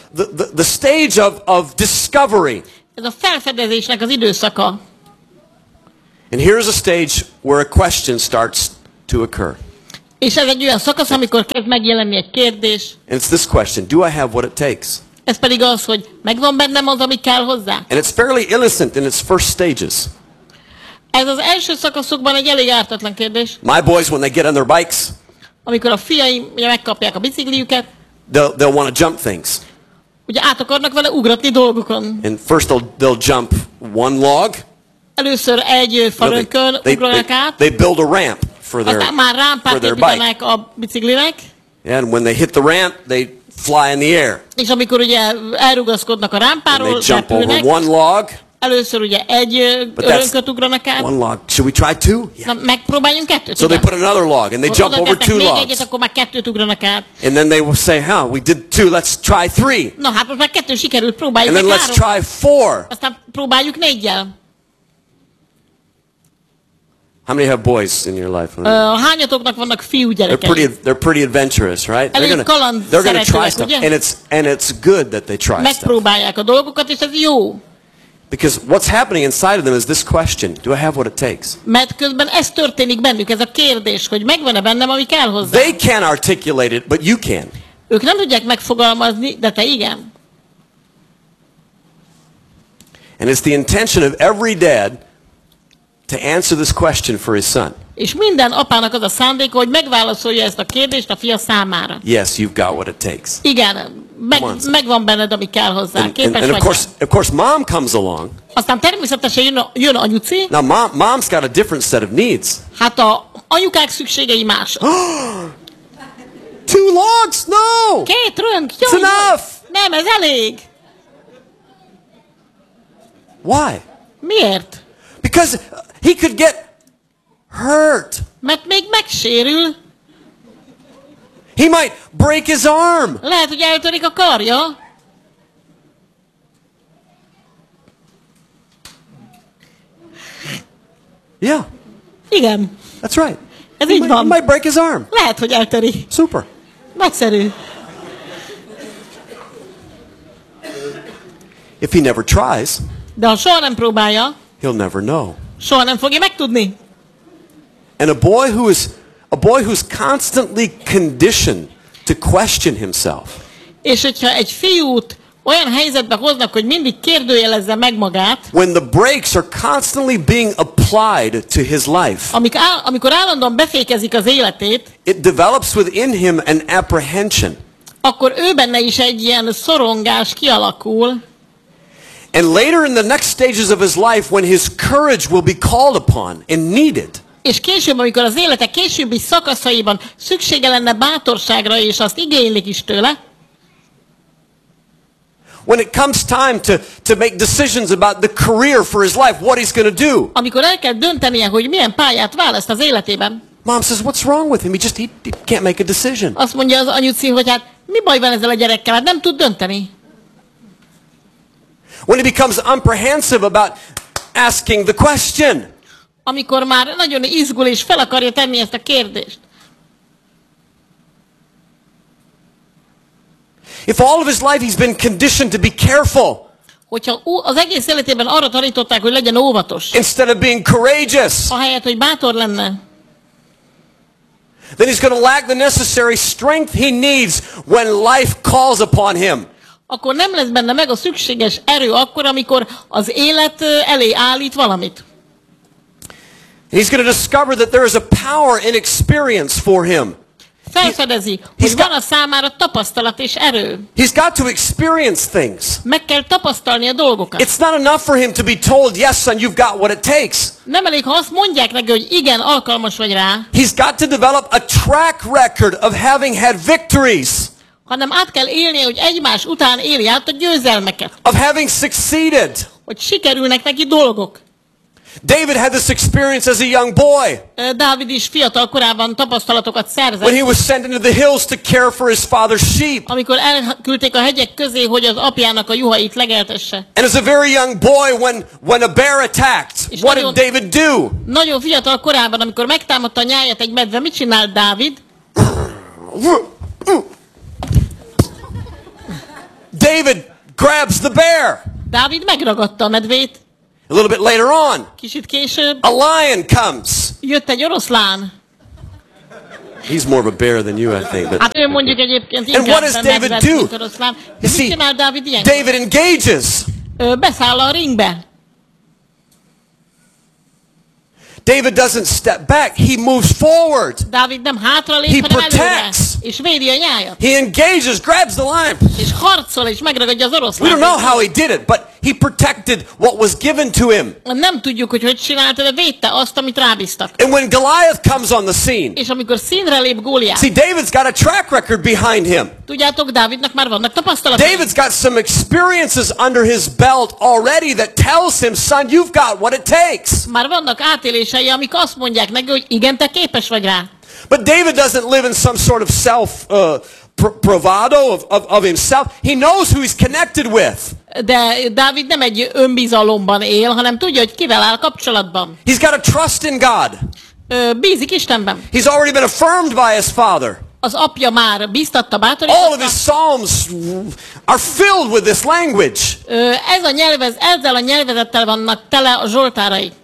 Speaker 2: the stage of discovery.
Speaker 1: Ez a felfedezésnek az időszaka.
Speaker 2: And here's a stage where a question starts to occur.
Speaker 1: És ez egy olyan szakasz, amikor kezd megjelenni egy kérdés.
Speaker 2: And it's this question: do I have what it takes?
Speaker 1: Ez pedig az, hogy megvan bennem az, ami kell hozzá.
Speaker 2: And it's fairly innocent in its first stages.
Speaker 1: Ez az első szakaszokban egy elég ártatlan kérdés.
Speaker 2: My boys, when they get on their bikes,
Speaker 1: Amikor a fiaim ugye megkapják a bicikliüket,
Speaker 2: they'll want to jump things.
Speaker 1: ugye át akarnak vele ugratni dolgokon.
Speaker 2: And first they'll jump one log.
Speaker 1: Először egy farönkön ugranak át,
Speaker 2: they build a ramp for
Speaker 1: aztán már rámpát
Speaker 2: their bike.
Speaker 1: építenek a biciklinek,
Speaker 2: And when they hit the ramp, they fly in the air.
Speaker 1: és amikor ugye elrugaszkodnak a
Speaker 2: And
Speaker 1: rámpáról,
Speaker 2: they jump over
Speaker 1: repülnek,
Speaker 2: one log.
Speaker 1: először ugye egy
Speaker 2: But
Speaker 1: örönköt ugranak át,
Speaker 2: one log. Should we try two? Yeah.
Speaker 1: na, megpróbáljunk kettőt.
Speaker 2: So they
Speaker 1: ugye?
Speaker 2: put another log and they
Speaker 1: Akkor
Speaker 2: jump
Speaker 1: oda
Speaker 2: over
Speaker 1: tettek
Speaker 2: two
Speaker 1: még
Speaker 2: logs.
Speaker 1: egyet, akkor már kettőt ugranak át.
Speaker 2: And then they will say, we did two, let's try three.
Speaker 1: Na hát most már kettő sikerült, próbáljuk
Speaker 2: And then
Speaker 1: meg
Speaker 2: let's
Speaker 1: három.
Speaker 2: try four.
Speaker 1: Aztán próbáljuk négyel.
Speaker 2: How many have boys in your life?
Speaker 1: Hányatoknak vannak fiúgyerekei?
Speaker 2: They're pretty adventurous, right?
Speaker 1: Elég
Speaker 2: They're gonna try
Speaker 1: kalandszeretőek,
Speaker 2: stuff,
Speaker 1: ugye?
Speaker 2: and it's good that they try stuff.
Speaker 1: Megpróbálják a dolgokat, és ez jó.
Speaker 2: Because what's happening inside of them is this question: do I have what it takes?
Speaker 1: Mert közben ez történik bennük, ez a kérdés, hogy megvan-e bennem, ami kell hozzá.
Speaker 2: They can't articulate it, but you can.
Speaker 1: Ők nem tudják megfogalmazni, de te igen.
Speaker 2: And it's the intention of every dad to answer this question for his son.
Speaker 1: És minden apának az a szándéka, hogy megválaszolja ezt a kérdést a fia számára.
Speaker 2: Yes, you've got what it takes.
Speaker 1: Igen, megvan benned, ami kell hozzá. Képes
Speaker 2: And
Speaker 1: vagy.
Speaker 2: of course, mom comes along.
Speaker 1: Aztán természetesen jön anyuci.
Speaker 2: Now, mom's got a different set of needs.
Speaker 1: Hát a anyukák szükségei más.
Speaker 2: Two logs? No!
Speaker 1: Két rönk,
Speaker 2: It's enough!
Speaker 1: Nem, ez elég.
Speaker 2: Why?
Speaker 1: Miért?
Speaker 2: Because he could get hurt.
Speaker 1: Mert még megsérül.
Speaker 2: He might break his arm.
Speaker 1: Lehet, hogy eltörik a karja.
Speaker 2: Yeah,
Speaker 1: Igen,
Speaker 2: that's right.
Speaker 1: ez
Speaker 2: He
Speaker 1: így
Speaker 2: might, he
Speaker 1: van.
Speaker 2: might break his arm.
Speaker 1: Lehet, hogy eltöri.
Speaker 2: Super.
Speaker 1: Nagyszerű.
Speaker 2: If he never tries,
Speaker 1: De ha soha nem próbálja,
Speaker 2: he'll never know.
Speaker 1: soha nem fogja megtudni.
Speaker 2: And a boy who's constantly conditioned to question himself,
Speaker 1: És hogyha egy fiút olyan helyzetbe hoznak, hogy mindig kérdőjelezze meg magát,
Speaker 2: when the brakes are constantly being applied to his life,
Speaker 1: amikor állandóan befékezik az életét,
Speaker 2: it develops within him an apprehension.
Speaker 1: akkor ő benne is egy ilyen szorongás kialakul,
Speaker 2: And later in the next stages of his life, when his courage will be called upon and needed,
Speaker 1: és később, amikor az élete későbbi szakaszaiban szüksége lenne bátorságra, és azt igénylik is tőle,
Speaker 2: when it comes time to make decisions about the career for his life, what he's going to do,
Speaker 1: amikor el kell döntenie, hogy milyen pályát választ az életében,
Speaker 2: mom says, what's wrong with him? He can't make a decision.
Speaker 1: azt mondja az anyuci, hogy hát mi baj van ezzel a gyerekkel, hát nem tud dönteni.
Speaker 2: When he becomes apprehensive about asking the question,
Speaker 1: Amikor már nagyon izgul és fel akarja tenni ezt a kérdést.
Speaker 2: if all of his life he's been conditioned to be careful
Speaker 1: Hogyha az egész életében arra tanították, hogy legyen óvatos,
Speaker 2: instead of being courageous,
Speaker 1: ahelyett, hogy bátor lenne,
Speaker 2: then he's going to lack the necessary strength he needs when life calls upon him.
Speaker 1: akkor nem lesz benne meg a szükséges erő akkor, amikor az élet elé állít valamit.
Speaker 2: He's going to discover that there is a power in experience for him.
Speaker 1: Felfedezi, hogy van a számára tapasztalat és erő.
Speaker 2: He's got to experience things.
Speaker 1: Meg kell tapasztalni a dolgokat.
Speaker 2: It's not enough for him to be told, yes, son, you've got what it takes.
Speaker 1: Nem elég, ha azt mondják neki, hogy igen, alkalmas vagy rá,
Speaker 2: He's got to develop a track record of having had victories,
Speaker 1: hanem át kell élnie, hogy egymás után éli át a győzelmeket.
Speaker 2: of having succeeded.
Speaker 1: Hogy sikerülnek neki dolgok.
Speaker 2: David had this experience as a young boy
Speaker 1: Dávid is fiatal korában tapasztalatokat
Speaker 2: when
Speaker 1: szerzett,
Speaker 2: he was sent into the hills to care for his father's sheep.
Speaker 1: amikor elküldték a hegyek közé, hogy az apjának a juhait legeltesse.
Speaker 2: And as a very young boy, when a bear attacked, what did David do?
Speaker 1: Nagyon fiatal korában, amikor megtámadta a nyáját egy medve, mit csinált Dávid?
Speaker 2: David grabs the bear.
Speaker 1: Dávid megragadta a medvét,
Speaker 2: A little bit later on,
Speaker 1: Kicsit később
Speaker 2: a lion comes.
Speaker 1: jött egy oroszlán.
Speaker 2: He's more of a bear than you, I think. But
Speaker 1: Hát ő mondjuk egyébként
Speaker 2: And what does
Speaker 1: inkább
Speaker 2: David
Speaker 1: medve,
Speaker 2: do?
Speaker 1: mint oroszlán. De mit
Speaker 2: see,
Speaker 1: csinál Dávid ilyen?
Speaker 2: David engages.
Speaker 1: Beszáll a ringbe.
Speaker 2: David doesn't step back. He moves forward.
Speaker 1: Dávid nem hátralép,
Speaker 2: He
Speaker 1: hanem előre.
Speaker 2: protects.
Speaker 1: És védi a nyájat.
Speaker 2: He engages, grabs the lion.
Speaker 1: És harcol, és megragadja az
Speaker 2: We
Speaker 1: oroszlánt.
Speaker 2: don't know how he did it, but he protected what was given to him.
Speaker 1: Nem tudjuk, hogy csinálta, de védte azt, amit rábíztak.
Speaker 2: And when Goliath comes on the scene,
Speaker 1: És amikor színre lép Góliát,
Speaker 2: see, David's got a track record behind him.
Speaker 1: tudjátok, Dávidnak már vannak tapasztalatai.
Speaker 2: David's got some experiences under his belt already that tells him, son, you've got what it takes.
Speaker 1: Már vannak átélései, amik azt mondják neki, hogy igen, te képes vagy rá.
Speaker 2: But David doesn't live in some sort of self-bravado of himself. He knows who he's connected with.
Speaker 1: De Dávid nem egy önbizalomban él, hanem tudja, hogy kivel áll kapcsolatban.
Speaker 2: He's got a trust in God.
Speaker 1: Bízik Istenben.
Speaker 2: He's already been affirmed by his father.
Speaker 1: Az apja már biztatta,
Speaker 2: All of
Speaker 1: bátorította.
Speaker 2: his psalms are filled with this language.
Speaker 1: Ezzel a nyelvezettel vannak tele a zsoltárai.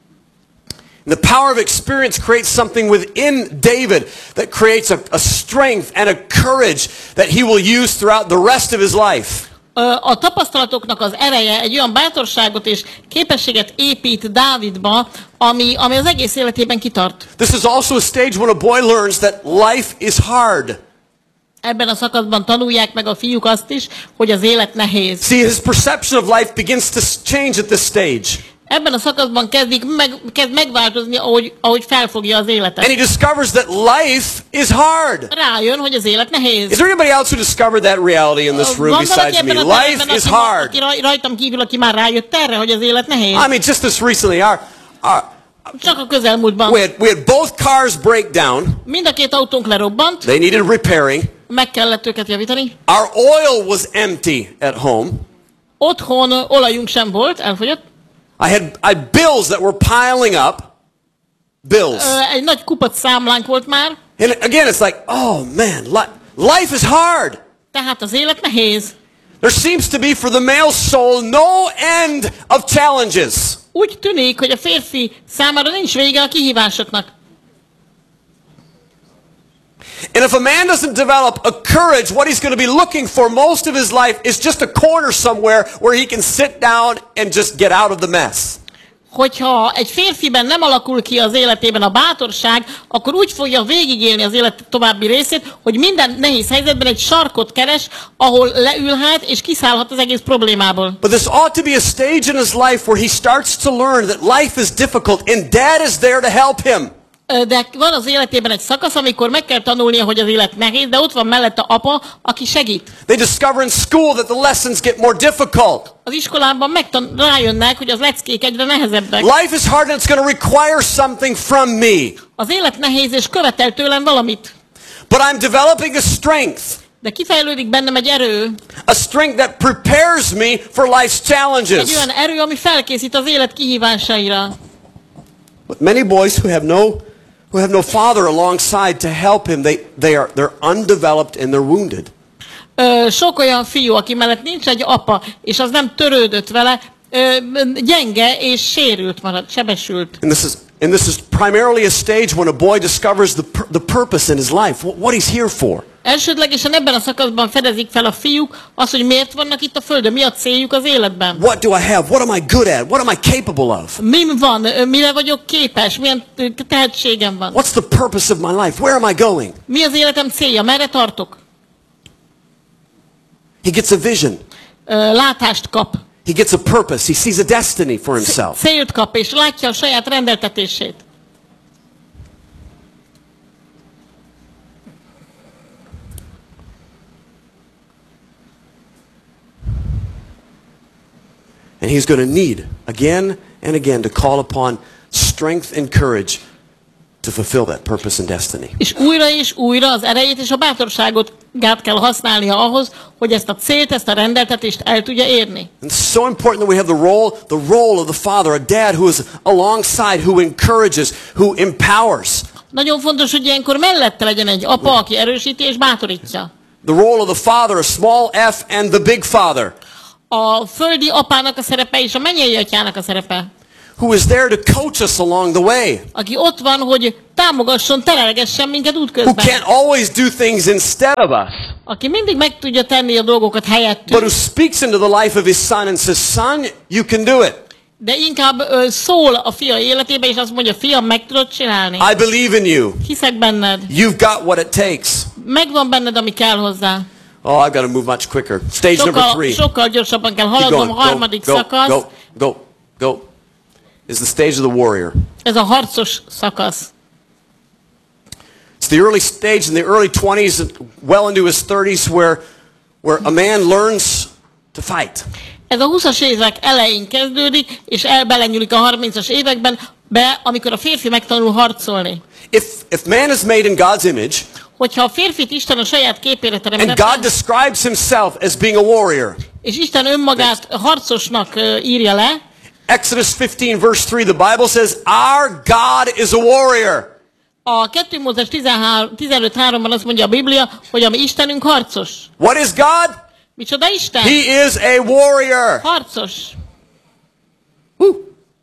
Speaker 2: And the power of experience creates something within David that creates a strength and a courage that he will use throughout the rest of his life.
Speaker 1: A tapasztalatoknak az ereje egy olyan bátorságot és képességet épít Dávidba, ami az egész életében kitart.
Speaker 2: This is also a stage when a boy learns that life is hard.
Speaker 1: Ebben a szakaszban tanulják meg a fiúk azt is, hogy az élet nehéz.
Speaker 2: See, his perception of life begins to change at this stage.
Speaker 1: Ebben a szakaszban kezd megváltozni, ahogy felfogja az életet.
Speaker 2: And he discovers that life is hard.
Speaker 1: Rájön, hogy az élet nehéz.
Speaker 2: Is there anybody else who discovered that reality in this room
Speaker 1: Van valaki
Speaker 2: besides me?
Speaker 1: ebben a
Speaker 2: Life
Speaker 1: teremben,
Speaker 2: is hard.
Speaker 1: aki rajtam kívül, aki már rájött erre, hogy az élet nehéz.
Speaker 2: I mean, just this recently,
Speaker 1: Csak a közelmúltban.
Speaker 2: we had both cars break down.
Speaker 1: Mind a két autónk lerobbant,
Speaker 2: They needed repairing.
Speaker 1: meg kellett őket javítani.
Speaker 2: Our oil was empty at home.
Speaker 1: Otthon olajunk sem volt, elfogyott.
Speaker 2: I had bills that were piling up. Bills.
Speaker 1: Egy nagy kupac számlánk volt már,
Speaker 2: And again, it's like, oh man, life is hard.
Speaker 1: tehát az élet nehéz.
Speaker 2: There seems to be for the male soul no end of challenges.
Speaker 1: Úgy tűnik, hogy a férfi számára nincs vége a kihívásoknak.
Speaker 2: And if a man doesn't develop a courage, what he's going to be looking for most of his life is just a corner somewhere where he can sit down and just get out of the mess.
Speaker 1: Hogyha egy férfiben nem alakul ki az életében a bátorság, akkor úgy fogja végigélni az élet további részét, hogy minden nehéz helyzetben egy sarkot keres, ahol leülhet és kiszállhat az egész problémából.
Speaker 2: But this ought to be a stage in his life where he starts to learn that life is difficult and dad is there to help him.
Speaker 1: De van az életében egy szakasz, amikor meg kell tanulnia, hogy az élet nehéz, de ott van mellette apa, aki segít.
Speaker 2: They discover in school that the lessons get more difficult.
Speaker 1: Az iskolában rájönnek, hogy az leckék egyre nehezebbek.
Speaker 2: Life is hard and it's going to require something from me.
Speaker 1: Az élet nehéz és követel tőlem valamit.
Speaker 2: But I'm developing a strength.
Speaker 1: De kifejlődik bennem egy erő.
Speaker 2: A strength that prepares me for life's
Speaker 1: Egy
Speaker 2: challenges.
Speaker 1: olyan erő, ami felkészít az élet kihívásaira.
Speaker 2: But many boys who have no father alongside to help him, they're undeveloped and they're wounded.
Speaker 1: Sok olyan fiú, aki mellett nincs egy apa, és az nem törődött vele, gyenge és sérült marad, sebesült.
Speaker 2: And this is primarily a stage when a boy discovers the purpose in his life, what he's here for.
Speaker 1: Elsődlegesen ebben a szakaszban fedezik fel a fiúk azt, hogy miért vannak itt a földön, mi a céljuk az életben.
Speaker 2: What do I have? What am I good at? What am I capable of?
Speaker 1: Mi van, mire vagyok képes, milyen tehetségem van.
Speaker 2: What's the purpose of my life? Where am I going?
Speaker 1: Mi az életem célja, merre tartok?
Speaker 2: He gets a vision.
Speaker 1: Látást kap.
Speaker 2: He gets a purpose. He sees a destiny for himself.
Speaker 1: Célt kap, és látja a saját rendeltetését.
Speaker 2: And he's going to need, again and again, to call upon strength and courage to fulfill that purpose and destiny.
Speaker 1: És újra az erejét és a bátorságot kell használnia ahhoz, hogy ezt a célt, ezt a rendeltetést el tudja érni.
Speaker 2: And it's so important that we have the role of the father, a dad who is alongside, who encourages, who empowers.
Speaker 1: Nagyon fontos, hogy ilyenkor mellette legyen egy apa, aki erősíti és bátorítja.
Speaker 2: The role of the father, a small f, and the big father.
Speaker 1: a földi apának a szerepe és a mennyei atyának a szerepe.
Speaker 2: Who is there to coach us along the way.
Speaker 1: Aki ott van, hogy támogasson, terelgessen minket
Speaker 2: Who
Speaker 1: útközben.
Speaker 2: can't always do things instead of us.
Speaker 1: Aki mindig meg tudja tenni a dolgokat
Speaker 2: But
Speaker 1: helyettünk,
Speaker 2: who speaks into the life of his son and says, son, you can do it.
Speaker 1: de inkább szól a fia életébe, és azt mondja, fiam, meg tudod csinálni.
Speaker 2: I believe in you.
Speaker 1: Hiszek benned.
Speaker 2: You've got what it takes.
Speaker 1: Megvan benned, ami kell hozzá.
Speaker 2: Oh, I've got to move much quicker. Stage number 3.
Speaker 1: Sokkal gyorsabban kell
Speaker 2: Keep
Speaker 1: haladnom.
Speaker 2: going.
Speaker 1: A harmadik szakasz.
Speaker 2: Go. Is the stage of the warrior.
Speaker 1: Ez a harcos szakasz.
Speaker 2: It's the early stage in the early 20s and well into his 30s where a man learns to fight.
Speaker 1: Ez a 20-as évek elején kezdődik, és belenyúlik a 30-as években, amikor a férfi megtanul harcolni.
Speaker 2: If man is made in God's image,
Speaker 1: Hogyha a férfit Isten a saját képére
Speaker 2: and
Speaker 1: teremtette,
Speaker 2: God describes himself as being a warrior.
Speaker 1: és Isten önmagát harcosnak írja le,
Speaker 2: Exodus 15 verse 3, the Bible says, our God is a warrior.
Speaker 1: a 2 Mózes 15:3-ban azt mondja a Biblia, hogy a mi Istenünk harcos.
Speaker 2: What is God?
Speaker 1: Micsoda Isten?
Speaker 2: He is a warrior.
Speaker 1: Harcos.
Speaker 2: Woo.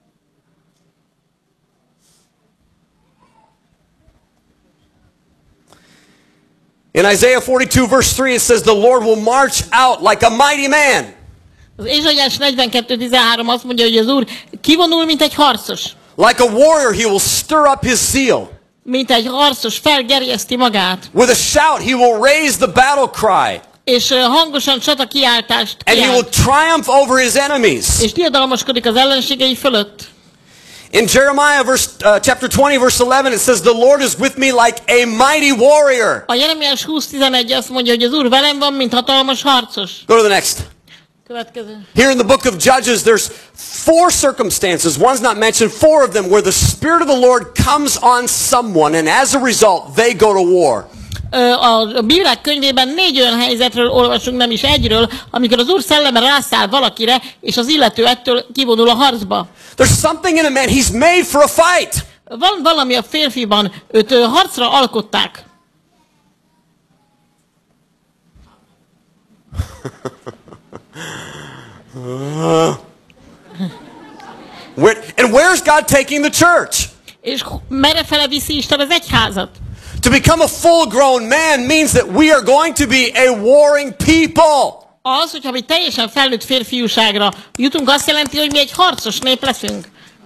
Speaker 2: In Isaiah 42 verse 3 it says the Lord will march out like a mighty man.
Speaker 1: Az Ézsaiás 42:13 azt mondja, hogy az Úr kivonul, mint egy harcos.
Speaker 2: Like a warrior he will stir up his zeal.
Speaker 1: Mint egy harcos felgerjeszti magát.
Speaker 2: With a shout he will raise the battle cry.
Speaker 1: És hangosan csata kiáltást
Speaker 2: And he will
Speaker 1: kiált.
Speaker 2: triumph over his enemies.
Speaker 1: És diadalmaskodik az ellenségei fölött.
Speaker 2: In Jeremiah chapter 20 verse 11 it says the Lord is with me like a mighty warrior.
Speaker 1: A Jeremiás 20:11 azt mondja, hogy az Úr velem van, mint hatalmas harcos.
Speaker 2: Go to the next.
Speaker 1: Következő.
Speaker 2: Here in the book of Judges, there's 4 circumstances, one's not mentioned, 4 of them, where the Spirit of the Lord comes on someone, and as a result, they go to war.
Speaker 1: A Bírák könyvében 4 olyan helyzetről olvasunk, nem is egyről, amikor az Úr szelleme rászáll valakire, és az illető ettől kivonul a harcba.
Speaker 2: There's something in a man, he's made for a fight.
Speaker 1: Van valami a férfiban, őt harcra alkották.
Speaker 2: And where's God taking the church?
Speaker 1: És merrefele viszi Isten az egyházat?
Speaker 2: To become a full-grown man means that we are going to be a warring people.
Speaker 1: Az, hogyha mi teljesen felnőtt férfiúságra jutunk, azt jelenti, hogy mi egy harcos nép leszünk.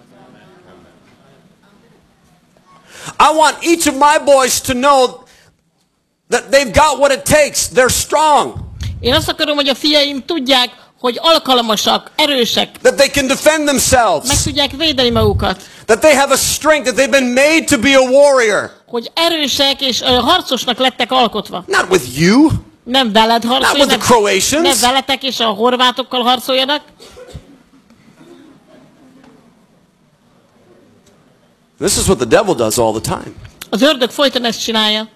Speaker 2: I want each of my boys to know that they've got what it takes. They're strong.
Speaker 1: Én azt akarom, hogy a fiaim tudják, hogy alkalmasak, erősek,
Speaker 2: That they can defend
Speaker 1: meg
Speaker 2: themselves.
Speaker 1: tudják védeni magukat.
Speaker 2: That they have a strength, that they've been made to be a warrior.
Speaker 1: Hogy erősek és harcosnak lettek alkotva.
Speaker 2: Not with you.
Speaker 1: Nem veled
Speaker 2: Not with the
Speaker 1: harcoljanak,
Speaker 2: Croatians.
Speaker 1: nem veletek és a horvátokkal harcoljanak.
Speaker 2: This is what the devil does all the time.
Speaker 1: Az ördög folyton ezt csinálja.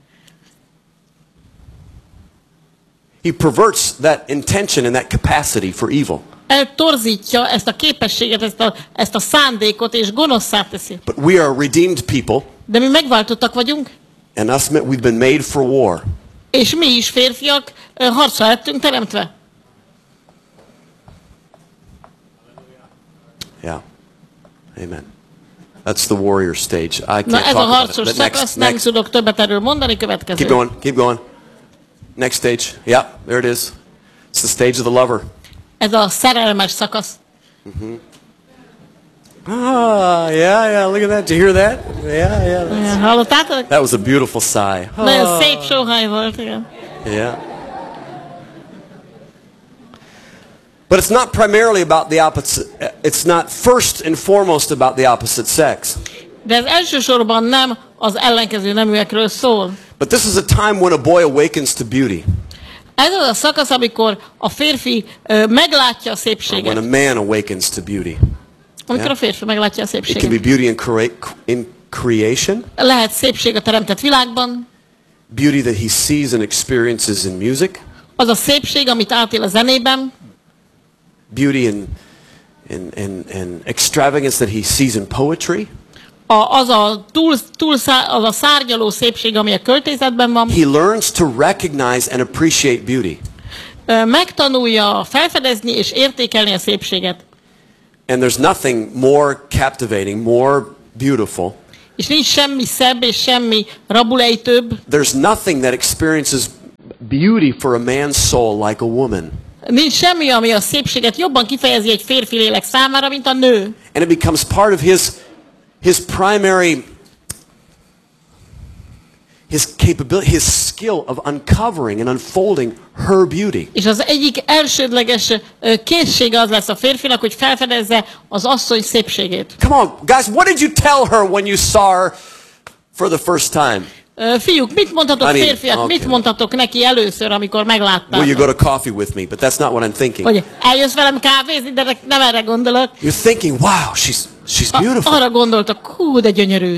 Speaker 2: He perverts that intention and that capacity for evil.
Speaker 1: Eltorzítja ezt a képességet, ezt a szándékot, és gonoszszá teszi.
Speaker 2: But we are redeemed people,
Speaker 1: De mi megváltottak vagyunk,
Speaker 2: and we've been made for war.
Speaker 1: és mi is férfiak harcra lettünk teremtve.
Speaker 2: Yeah. Amen. That's the warrior stage. I can't
Speaker 1: Na ez a
Speaker 2: talk about it.
Speaker 1: harcos
Speaker 2: But
Speaker 1: szakasz, nem tudok többet erről mondani, következő.
Speaker 2: Keep going. Keep going. Next stage. Yeah, there it is. It's the stage of the lover.
Speaker 1: Ez a szerelmes szakasz.
Speaker 2: Yeah. Look at that. Did you hear that? Yeah.
Speaker 1: Hallottátok?
Speaker 2: That was a beautiful sigh.
Speaker 1: Nagyon szép sóhaj volt, igen.
Speaker 2: Yeah. But it's not primarily about the opposite. It's not first and foremost about the opposite sex.
Speaker 1: De ez elsősorban nem az ellenkező neműekről szól.
Speaker 2: But this is a time when a boy awakens to beauty.
Speaker 1: Ez az a szakasz, amikor a férfi meglátja a
Speaker 2: When
Speaker 1: szépséget.
Speaker 2: a man awakens to beauty.
Speaker 1: Amikor a férfi meglátja a
Speaker 2: It can be
Speaker 1: szépséget.
Speaker 2: beauty in creation.
Speaker 1: Lehet szépség a teremtett világban.
Speaker 2: Beauty that he sees and experiences in music.
Speaker 1: Az a szépség, amit átél a zenében.
Speaker 2: Beauty and extravagance that he sees in poetry.
Speaker 1: Az a szárnyaló szépség, ami a költészetben van.
Speaker 2: He learns to recognize and appreciate beauty.
Speaker 1: megtanulja felfedezni és értékelni a szépséget.
Speaker 2: And there's nothing more captivating, more beautiful.
Speaker 1: És nincs semmi szebb és semmi rabulejtőbb.
Speaker 2: There's nothing that experiences beauty for a man's soul like a woman.
Speaker 1: Nincs semmi, ami a szépséget jobban kifejezi egy férfi lélek számára, mint a nő.
Speaker 2: And it becomes part of his primary, his capability, his skill of uncovering and unfolding her beauty.
Speaker 1: És az egyik elsődleges készsége az lesz a férfinak, hogy felfedezze az asszony szépségét.
Speaker 2: Come on, guys, what did you tell her when you saw her for the first time?
Speaker 1: Fiúk, mit mondhatok
Speaker 2: Honey,
Speaker 1: férfiak,
Speaker 2: okay.
Speaker 1: mit mondhatok neki először, amikor meglátták?
Speaker 2: Will you go to coffee with me? But that's not what I'm thinking.
Speaker 1: Hogy eljössz velem kávézni, de nem erre gondolok.
Speaker 2: You're thinking, wow, she's beautiful.
Speaker 1: Arra gondoltak, hú, de gyönyörű.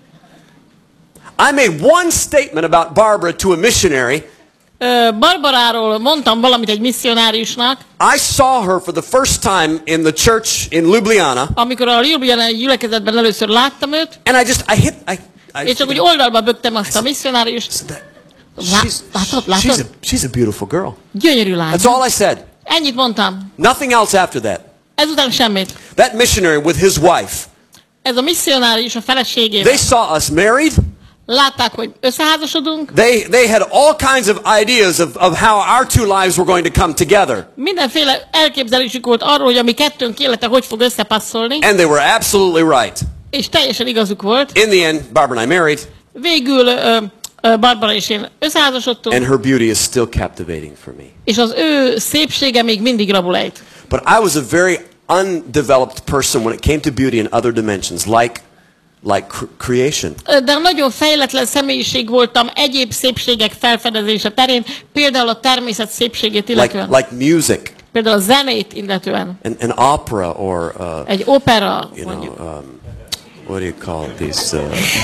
Speaker 2: I made one statement about Barbara to a missionary.
Speaker 1: Barbaráról mondtam valamit egy misszionáriusnak,
Speaker 2: I saw her for the first time in the church in Ljubljana.
Speaker 1: amikor a Ljubljanai gyülekezetben először láttam őt,
Speaker 2: And
Speaker 1: és csak úgy oldalba bögtem azt a misszionáriust. Látod?
Speaker 2: She's a beautiful girl.
Speaker 1: Gyönyörű lány.
Speaker 2: That's all I said.
Speaker 1: Ennyit mondtam.
Speaker 2: Nothing else after that.
Speaker 1: Ezután semmit.
Speaker 2: That missionary with his wife,
Speaker 1: Ez a misszionárius a feleségével.
Speaker 2: they saw us married.
Speaker 1: Látták, hogy összeházasodunk.
Speaker 2: They had all kinds of ideas of how our two lives were going to come together.
Speaker 1: Mindenféle elképzelésük volt arról, hogy a mi kettőnk élete hogy fog összepasszolni.
Speaker 2: And they were absolutely right.
Speaker 1: És teljesen igazuk volt.
Speaker 2: In the end, Barbara and I married.
Speaker 1: Végül Barbara és én összeházasodtunk.
Speaker 2: And her beauty is still captivating for me.
Speaker 1: És az ő szépsége még mindig rabulejt.
Speaker 2: But I was a very undeveloped person when it came to beauty in other dimensions, like creation.
Speaker 1: De nagyon fejletlen személyiség voltam egyéb szépségek felfedezése terén, például a természet szépségét illetően.
Speaker 2: Like music.
Speaker 1: Például a zenét illetően.
Speaker 2: An opera or
Speaker 1: egy opera,
Speaker 2: you
Speaker 1: mondjuk.
Speaker 2: know, what do you call these?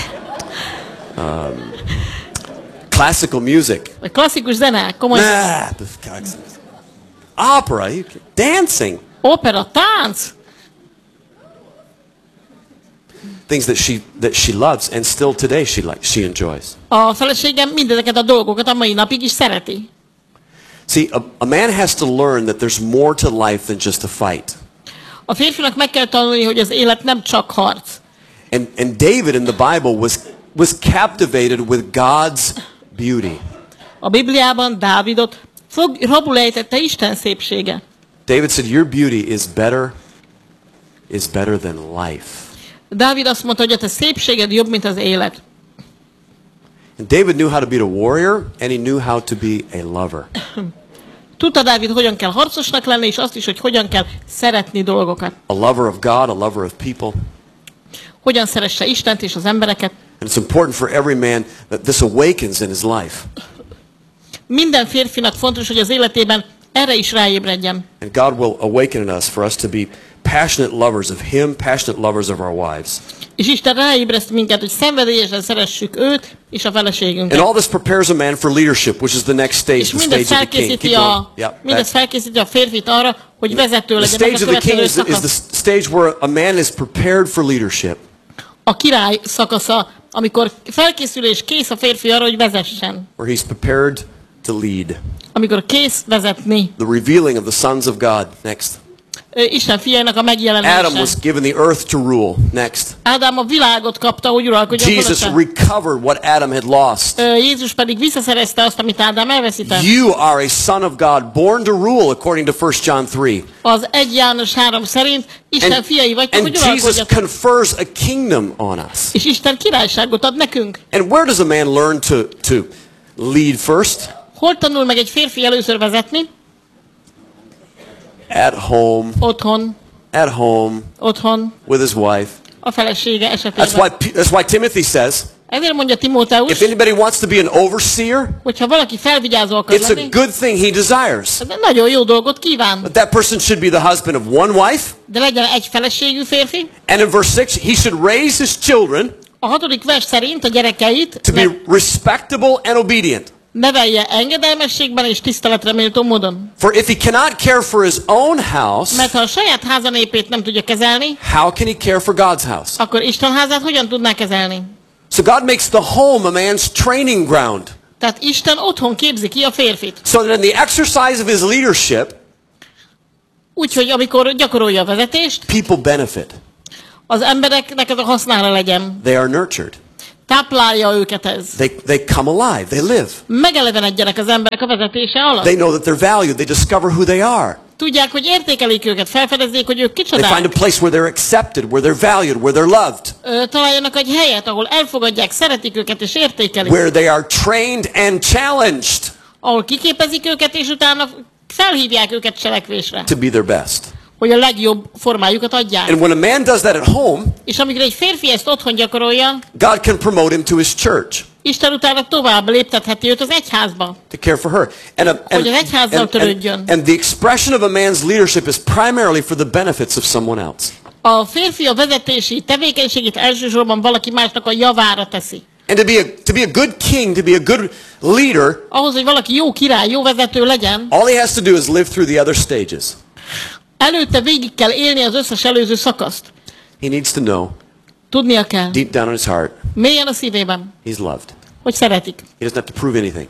Speaker 2: Classical music.
Speaker 1: Vagy klasszikus zene, komoly.
Speaker 2: Opera, dancing.
Speaker 1: Opera, tánc.
Speaker 2: Things that she loves, and still today she enjoys.
Speaker 1: A feleségem mindezeket a dolgokat a mai napig is szereti.
Speaker 2: See, a man has to learn that there's more to life than just a fight.
Speaker 1: A férfinak meg kell tanulni, hogy az élet nem csak harc.
Speaker 2: And David in the Bible was captivated with God's beauty.
Speaker 1: A Bibliában Dávidot rabulejtette Isten szépsége.
Speaker 2: David said, "Your beauty is better than life."
Speaker 1: Dávid azt mondta, hogy a te szépséged jobb, mint az élet.
Speaker 2: And David knew how to be a warrior, and he knew how to be a lover.
Speaker 1: Tudta Dávid, hogyan kell harcosnak lenni, és azt is, hogy hogyan kell szeretni dolgokat.
Speaker 2: A lover of God, a lover of people.
Speaker 1: Hogyan szeresse Istent és az embereket.
Speaker 2: And it's important for every man that this awakens in his life.
Speaker 1: Minden férfinak fontos, hogy az életében erre is ráébredjen.
Speaker 2: And God will awaken in us for us to be passionate lovers of Him, passionate lovers of our wives.
Speaker 1: És Isten ráébreszt minket, hogy szenvedélyesen szeressük őt és a feleségünket.
Speaker 2: And all this prepares a man for leadership, which is the next stage,
Speaker 1: És
Speaker 2: the stage of the king.
Speaker 1: mindez felkészíti a férfit arra, hogy vezető
Speaker 2: The
Speaker 1: legyen.
Speaker 2: stage of the king is the stage where a man is prepared for leadership.
Speaker 1: A király szakasza, amikor felkészül és kész a férfi arra, hogy vezessen.
Speaker 2: Where he's prepared to lead.
Speaker 1: Amikor kész vezetni.
Speaker 2: The revealing of the sons of God. Next.
Speaker 1: Isten fiainak a megjelenése.
Speaker 2: Adam was given the earth to rule. Next.
Speaker 1: Ádám a világot kapta, hogy uralkodjon.
Speaker 2: Jesus recovered what Adam had lost.
Speaker 1: Jézus pedig visszaszerezte azt, amit Ádám elveszített.
Speaker 2: You are a son of God, born to rule, according to 1 John 3.
Speaker 1: Az 1 János 3 szerint Isten fiai vagytok, hogy
Speaker 2: And Jesus
Speaker 1: uralkodjatok.
Speaker 2: confers a kingdom on us.
Speaker 1: És Isten királyságot ad nekünk.
Speaker 2: And where does a man learn to lead first?
Speaker 1: Hol tanul meg egy férfi először vezetni?
Speaker 2: At home.
Speaker 1: Otthon.
Speaker 2: At home.
Speaker 1: Otthon.
Speaker 2: With his wife.
Speaker 1: A felesége esetében.
Speaker 2: That's why Timothy says,
Speaker 1: ezért mondja Timóteus,
Speaker 2: if anybody wants to be an overseer,
Speaker 1: hogyha valaki felvigyázó akar
Speaker 2: it's a
Speaker 1: lenni,
Speaker 2: good thing he desires.
Speaker 1: ez nagyon jó dolgot kíván.
Speaker 2: But that person should be the husband of one wife.
Speaker 1: De legyen egy feleségű férfi.
Speaker 2: And in verse 6, he should raise his children
Speaker 1: A 6. vers szerint a gyerekeit
Speaker 2: to be respectable and obedient.
Speaker 1: nevelje engedelmességben és tiszteletre méltó módon.
Speaker 2: For if he cannot care for his own house,
Speaker 1: Mert ha a saját háza népét nem tudja kezelni,
Speaker 2: how can he care for God's house?
Speaker 1: akkor Isten házát hogyan tudná kezelni?
Speaker 2: So God makes the home a man's training ground.
Speaker 1: Tehát Isten otthon képzi ki a férfit.
Speaker 2: So that in the exercise of his leadership,
Speaker 1: Úgyhogy amikor gyakorolja a vezetést,
Speaker 2: people benefit.
Speaker 1: az embereknek ez a hasznára legyen.
Speaker 2: They are nurtured.
Speaker 1: Táplálja őket ez.
Speaker 2: They come alive. They live.
Speaker 1: Megelevenedjenek az emberek a vezetése alatt.
Speaker 2: They know that they're valued. They discover who they are.
Speaker 1: Tudják, hogy értékelik őket, felfedezzék, hogy ők
Speaker 2: They find
Speaker 1: kicsodák.
Speaker 2: a place where they're accepted, where they're valued, where they're loved,
Speaker 1: Találjanak egy helyet, ahol elfogadják, szeretik őket és értékelik.
Speaker 2: where they are trained and challenged
Speaker 1: Ahol kiképezik őket, és utána felhívják őket cselekvésre.
Speaker 2: to be their best.
Speaker 1: Hogy a legjobb formájukat adják.
Speaker 2: And when a man does that at home,
Speaker 1: És amikor egy férfi ezt otthon gyakorolja,
Speaker 2: God can promote him to his church
Speaker 1: Isten utána tovább léptetheti őt az egyházba.
Speaker 2: to care for her.
Speaker 1: Hogy az egyházzal törődjön.
Speaker 2: And the expression of a man's leadership is primarily for the benefits of someone else.
Speaker 1: A férfi a vezetési tevékenységét elsősorban valaki másnak a javára teszi.
Speaker 2: And to be a good king, to be a good leader,
Speaker 1: Ahhoz, hogy valaki jó király, jó vezető legyen,
Speaker 2: all he has to do is live through the other stages.
Speaker 1: előtte végig kell élni az összes előző szakaszt.
Speaker 2: He needs to know
Speaker 1: Tudnia kell,
Speaker 2: deep down in his heart,
Speaker 1: mélyen a szívében,
Speaker 2: he's loved.
Speaker 1: hogy szeretik.
Speaker 2: He doesn't have to prove anything.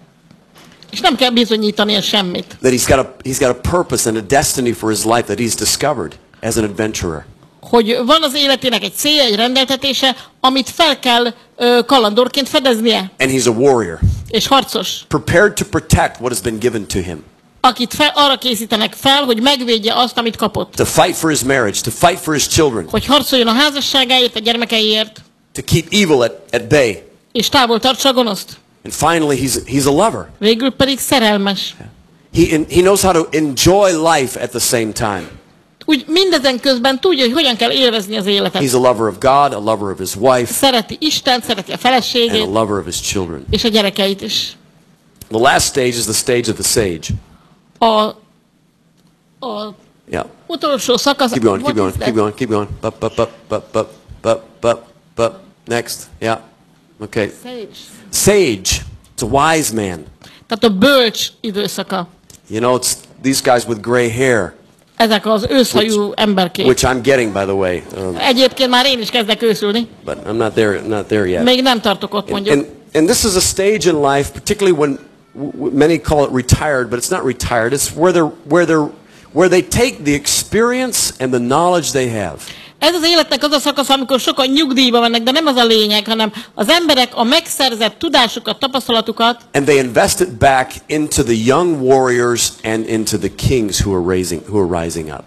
Speaker 1: És nem kell bizonyítania semmit.
Speaker 2: That he's got a purpose and a destiny for his life that he's discovered as an adventurer.
Speaker 1: Hogy van az életének egy célja, egy rendeltetése, amit fel kell kalandorként fedeznie.
Speaker 2: And he's a warrior,
Speaker 1: És harcos.
Speaker 2: prepared to protect what has been given to him.
Speaker 1: Akit arra készítenek fel, hogy megvédje azt, amit kapott.
Speaker 2: To fight for his marriage, to fight for his children,
Speaker 1: Hogy harcoljon a házasságáért, a gyermekeiért,
Speaker 2: to keep evil at bay.
Speaker 1: és távol tartsa a gonoszt.
Speaker 2: And finally, he's a lover.
Speaker 1: Végül pedig szerelmes.
Speaker 2: He knows how to enjoy life at the same time.
Speaker 1: Úgy mindezen közben tudja, hogy hogyan kell élvezni az életet.
Speaker 2: He's a lover of God, a lover of his wife,
Speaker 1: Szereti Istent, szereti a
Speaker 2: and
Speaker 1: feleségét,
Speaker 2: a lover of his children.
Speaker 1: és a gyerekeit is.
Speaker 2: The last stage is the stage of the sage.
Speaker 1: A
Speaker 2: Yeah.
Speaker 1: utolsó szakasz...
Speaker 2: Keep going, keep
Speaker 1: What
Speaker 2: going,
Speaker 1: is
Speaker 2: keep
Speaker 1: that?
Speaker 2: going, keep going. Bup. Next. Yeah. Okay.
Speaker 1: Sage.
Speaker 2: Sage. It's a wise man.
Speaker 1: Tehát a bölcs időszaka.
Speaker 2: You know, it's these guys with gray hair,
Speaker 1: Ezek az őszhajú emberkék.
Speaker 2: which I'm getting, by the way.
Speaker 1: Egyébként már én is kezdek őszülni.
Speaker 2: But I'm not there yet.
Speaker 1: Még nem tartok ott, mondjuk.
Speaker 2: And this is a stage in life, particularly when many call it retired, but it's not retired. It's where they take the experience and the knowledge they have,
Speaker 1: Ez az életnek az a szakasz, amikor sokan nyugdíjba mennek, de nem az a lényeg, hanem az emberek a megszerzett tudásukat, tapasztalatukat,
Speaker 2: and they invest it back into the young warriors and into the kings who are rising up.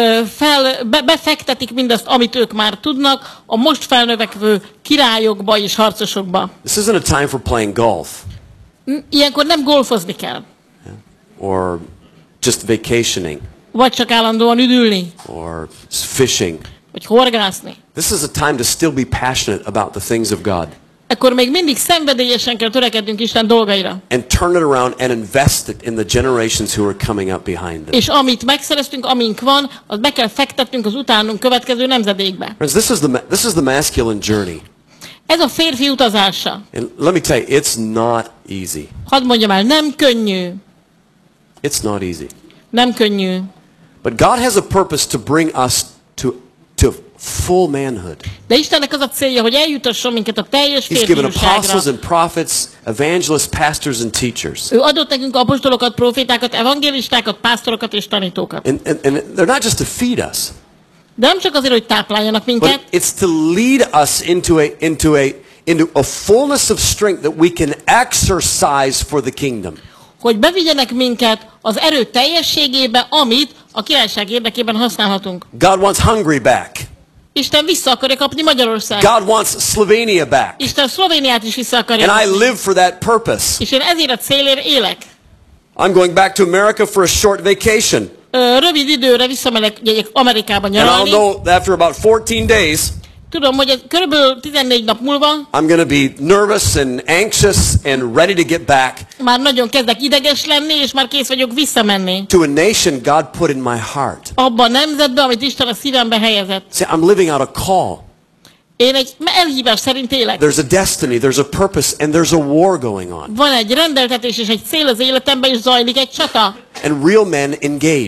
Speaker 1: befektetik mindazt, amit ők már tudnak, a most felnövekvő királyokba és harcosokba.
Speaker 2: This isn't a time for playing golf
Speaker 1: Ilyenkor nem golfozni kell,
Speaker 2: or just vacationing
Speaker 1: vagy csak állandóan üdülni,
Speaker 2: or fishing.
Speaker 1: vagy horgászni.
Speaker 2: This is a time to still be passionate about the things of God
Speaker 1: Ekkor még mindig szenvedélyesen kell törekednünk Isten dolgaira.
Speaker 2: and turn it around and invest it in the generations who are coming up behind them.
Speaker 1: És amit megszereztünk, amink van, azt be kell fektetnünk az utánunk következő nemzedékbe.
Speaker 2: Friends, this is the masculine journey.
Speaker 1: Ez a férfi utazása.
Speaker 2: And let me tell you, it's not easy.
Speaker 1: Hadd mondjam el, nem könnyű.
Speaker 2: It's not easy.
Speaker 1: Nem könnyű.
Speaker 2: But God has a purpose to bring us to full manhood.
Speaker 1: De Istennek az a célja, hogy eljutasson minket a teljes
Speaker 2: He's given apostles
Speaker 1: férfiúságra.
Speaker 2: and prophets, evangelists, pastors and teachers.
Speaker 1: Ő adott nekünk apostolokat, profétákat, evangélistákat, pásztorokat és tanítókat.
Speaker 2: And they're not just to feed us,
Speaker 1: De nem csak azért, hogy tápláljanak
Speaker 2: but
Speaker 1: minket,
Speaker 2: it's to lead us into a fullness of strength that we can exercise for the kingdom.
Speaker 1: hogy bevigyenek minket az erő teljességébe, amit a királyság érdekében használhatunk.
Speaker 2: God wants Hungary back.
Speaker 1: Isten vissza akarja kapni Magyarországot.
Speaker 2: God wants Slovenia back.
Speaker 1: Isten Szlovéniát is vissza akarja
Speaker 2: And I
Speaker 1: kapni.
Speaker 2: live for that purpose.
Speaker 1: És én ezért a célért élek.
Speaker 2: I'm going back to America for a short vacation.
Speaker 1: Rövid időre visszamegyek Amerikába
Speaker 2: And I'll
Speaker 1: nyaralni.
Speaker 2: know that after about 14 days,
Speaker 1: Tudom, hogy ez körülbelül 14 nap múlva
Speaker 2: I'm going to be nervous and anxious and ready to get back
Speaker 1: már nagyon kezdek ideges lenni, és már kész vagyok visszamenni.
Speaker 2: to a nation God put in my heart.
Speaker 1: Abba a nemzetbe, amit Isten a szívembe helyezett.
Speaker 2: See, I'm living out a call.
Speaker 1: Én egy elhívás szerint élek.
Speaker 2: There's a destiny, there's a purpose, and there's a war going on.
Speaker 1: Van egy rendeltetés és egy cél az életemben, és zajlik egy csata.
Speaker 2: And real men engage.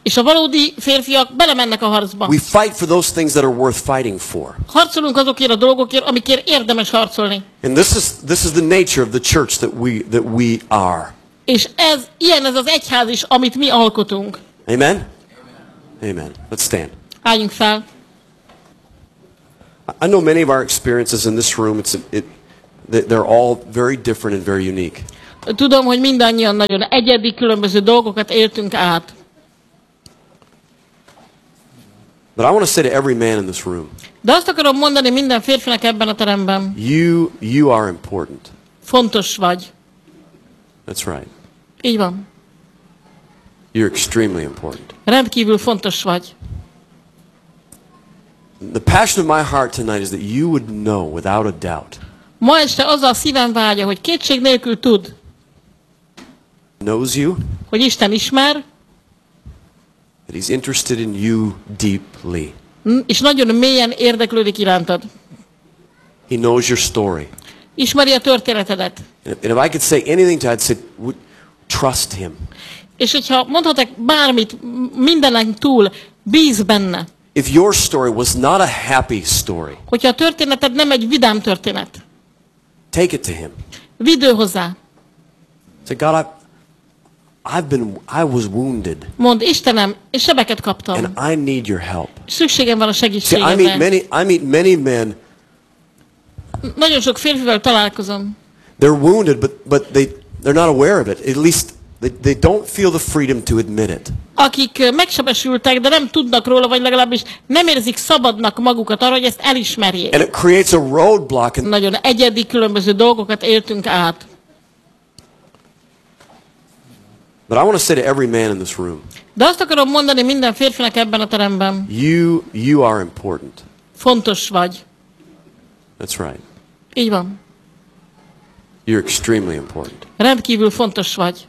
Speaker 1: És a valódi férfiak belemennek a harcba.
Speaker 2: We fight for those things that are worth fighting for.
Speaker 1: Harcolunk azokért a dolgokért, amikért érdemes harcolni.
Speaker 2: And this is the nature of the church that we are.
Speaker 1: És ilyen ez az egyház is, amit mi alkotunk.
Speaker 2: Amen? Amen. Let's stand.
Speaker 1: Álljunk fel.
Speaker 2: I know many of our experiences in this room, they're all very different and very unique.
Speaker 1: Tudom, hogy mindannyian nagyon egyedi, különböző dolgokat éltünk át.
Speaker 2: But I want to say to every man in this room,
Speaker 1: De azt akarom mondani minden férfinak ebben a teremben.
Speaker 2: you are important.
Speaker 1: Fontos vagy.
Speaker 2: That's right.
Speaker 1: Így van.
Speaker 2: You're extremely important.
Speaker 1: Rendkívül fontos vagy.
Speaker 2: The passion of my heart tonight is that you would know without a doubt.
Speaker 1: Ma este az a szívem vágya, hogy kétség nélkül tud,
Speaker 2: Knows you,
Speaker 1: hogy Isten ismer,
Speaker 2: that he's interested in you deeply.
Speaker 1: és nagyon mélyen érdeklődik irántad.
Speaker 2: He knows your story.
Speaker 1: Ismeri a történetedet.
Speaker 2: And if I could say anything to you, I'd say, trust him.
Speaker 1: És hogyha mondhatok bármit, mindenen túl, bíz benne.
Speaker 2: If your story was not a happy story,
Speaker 1: Hogyha a történeted nem egy vidám történet,
Speaker 2: take it to him.
Speaker 1: vidd ő hozzá.
Speaker 2: Say, God, I was wounded,
Speaker 1: Mondd, Istenem, én sebeket kaptam.
Speaker 2: and I need your help.
Speaker 1: Szükségem van a
Speaker 2: See, I
Speaker 1: segítségedre.
Speaker 2: meet many men.
Speaker 1: Nagyon sok férfivel találkozom.
Speaker 2: They're wounded, but they're not aware of it. At least they don't feel the freedom to admit it.
Speaker 1: Akik megsebesültek, de nem tudnak róla, vagy legalábbis nem érzik szabadnak magukat arra, hogy ezt elismerjék.
Speaker 2: And it creates a roadblock. And
Speaker 1: Nagyon egyedi, különböző dolgokat éltünk át.
Speaker 2: but I want to say to every man in this room,
Speaker 1: De azt akarom mondani minden férfinak ebben a teremben.
Speaker 2: you are important.
Speaker 1: Fontos vagy.
Speaker 2: That's right.
Speaker 1: Így van.
Speaker 2: You're extremely important.
Speaker 1: Rendkívül fontos vagy.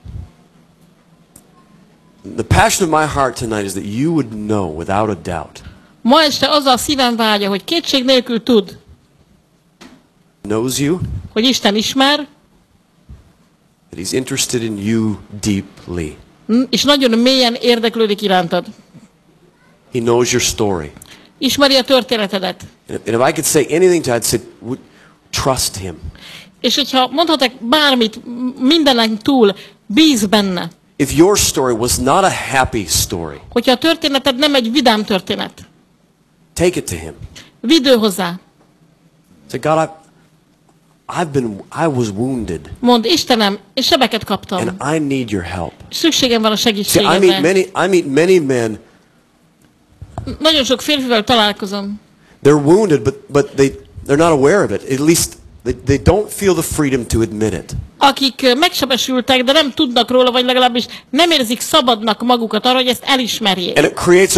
Speaker 2: The passion of my heart tonight is that you would know without a doubt.
Speaker 1: Ma este az a szívem vágya, hogy kétség nélkül tud,
Speaker 2: Knows you,
Speaker 1: hogy Isten ismer,
Speaker 2: that he's interested in you deeply.
Speaker 1: és nagyon mélyen érdeklődik irántad.
Speaker 2: He knows your story.
Speaker 1: Ismeri a történetedet.
Speaker 2: And if I could say anything to you, I'd say, trust him.
Speaker 1: És hogyha mondhatok bármit, mindenen túl, bíz benne.
Speaker 2: If your story was not a happy story,
Speaker 1: Hogyha a történeted nem egy vidám történet,
Speaker 2: take it to him.
Speaker 1: vidd ő hozzá.
Speaker 2: Say, God, I was wounded,
Speaker 1: Mondd, Istenem, én sebeket kaptam.
Speaker 2: and I need your help.
Speaker 1: Szükségem van a
Speaker 2: See,
Speaker 1: segítségedre.
Speaker 2: I meet many men.
Speaker 1: Nagyon sok férfivel találkozom.
Speaker 2: They're wounded, but they're not aware of it. At least they don't feel the freedom to admit it.
Speaker 1: Akik megsebesültek, de nem tudnak róla, vagy legalábbis nem érzik szabadnak magukat arra, hogy ezt elismerjék.
Speaker 2: And it creates a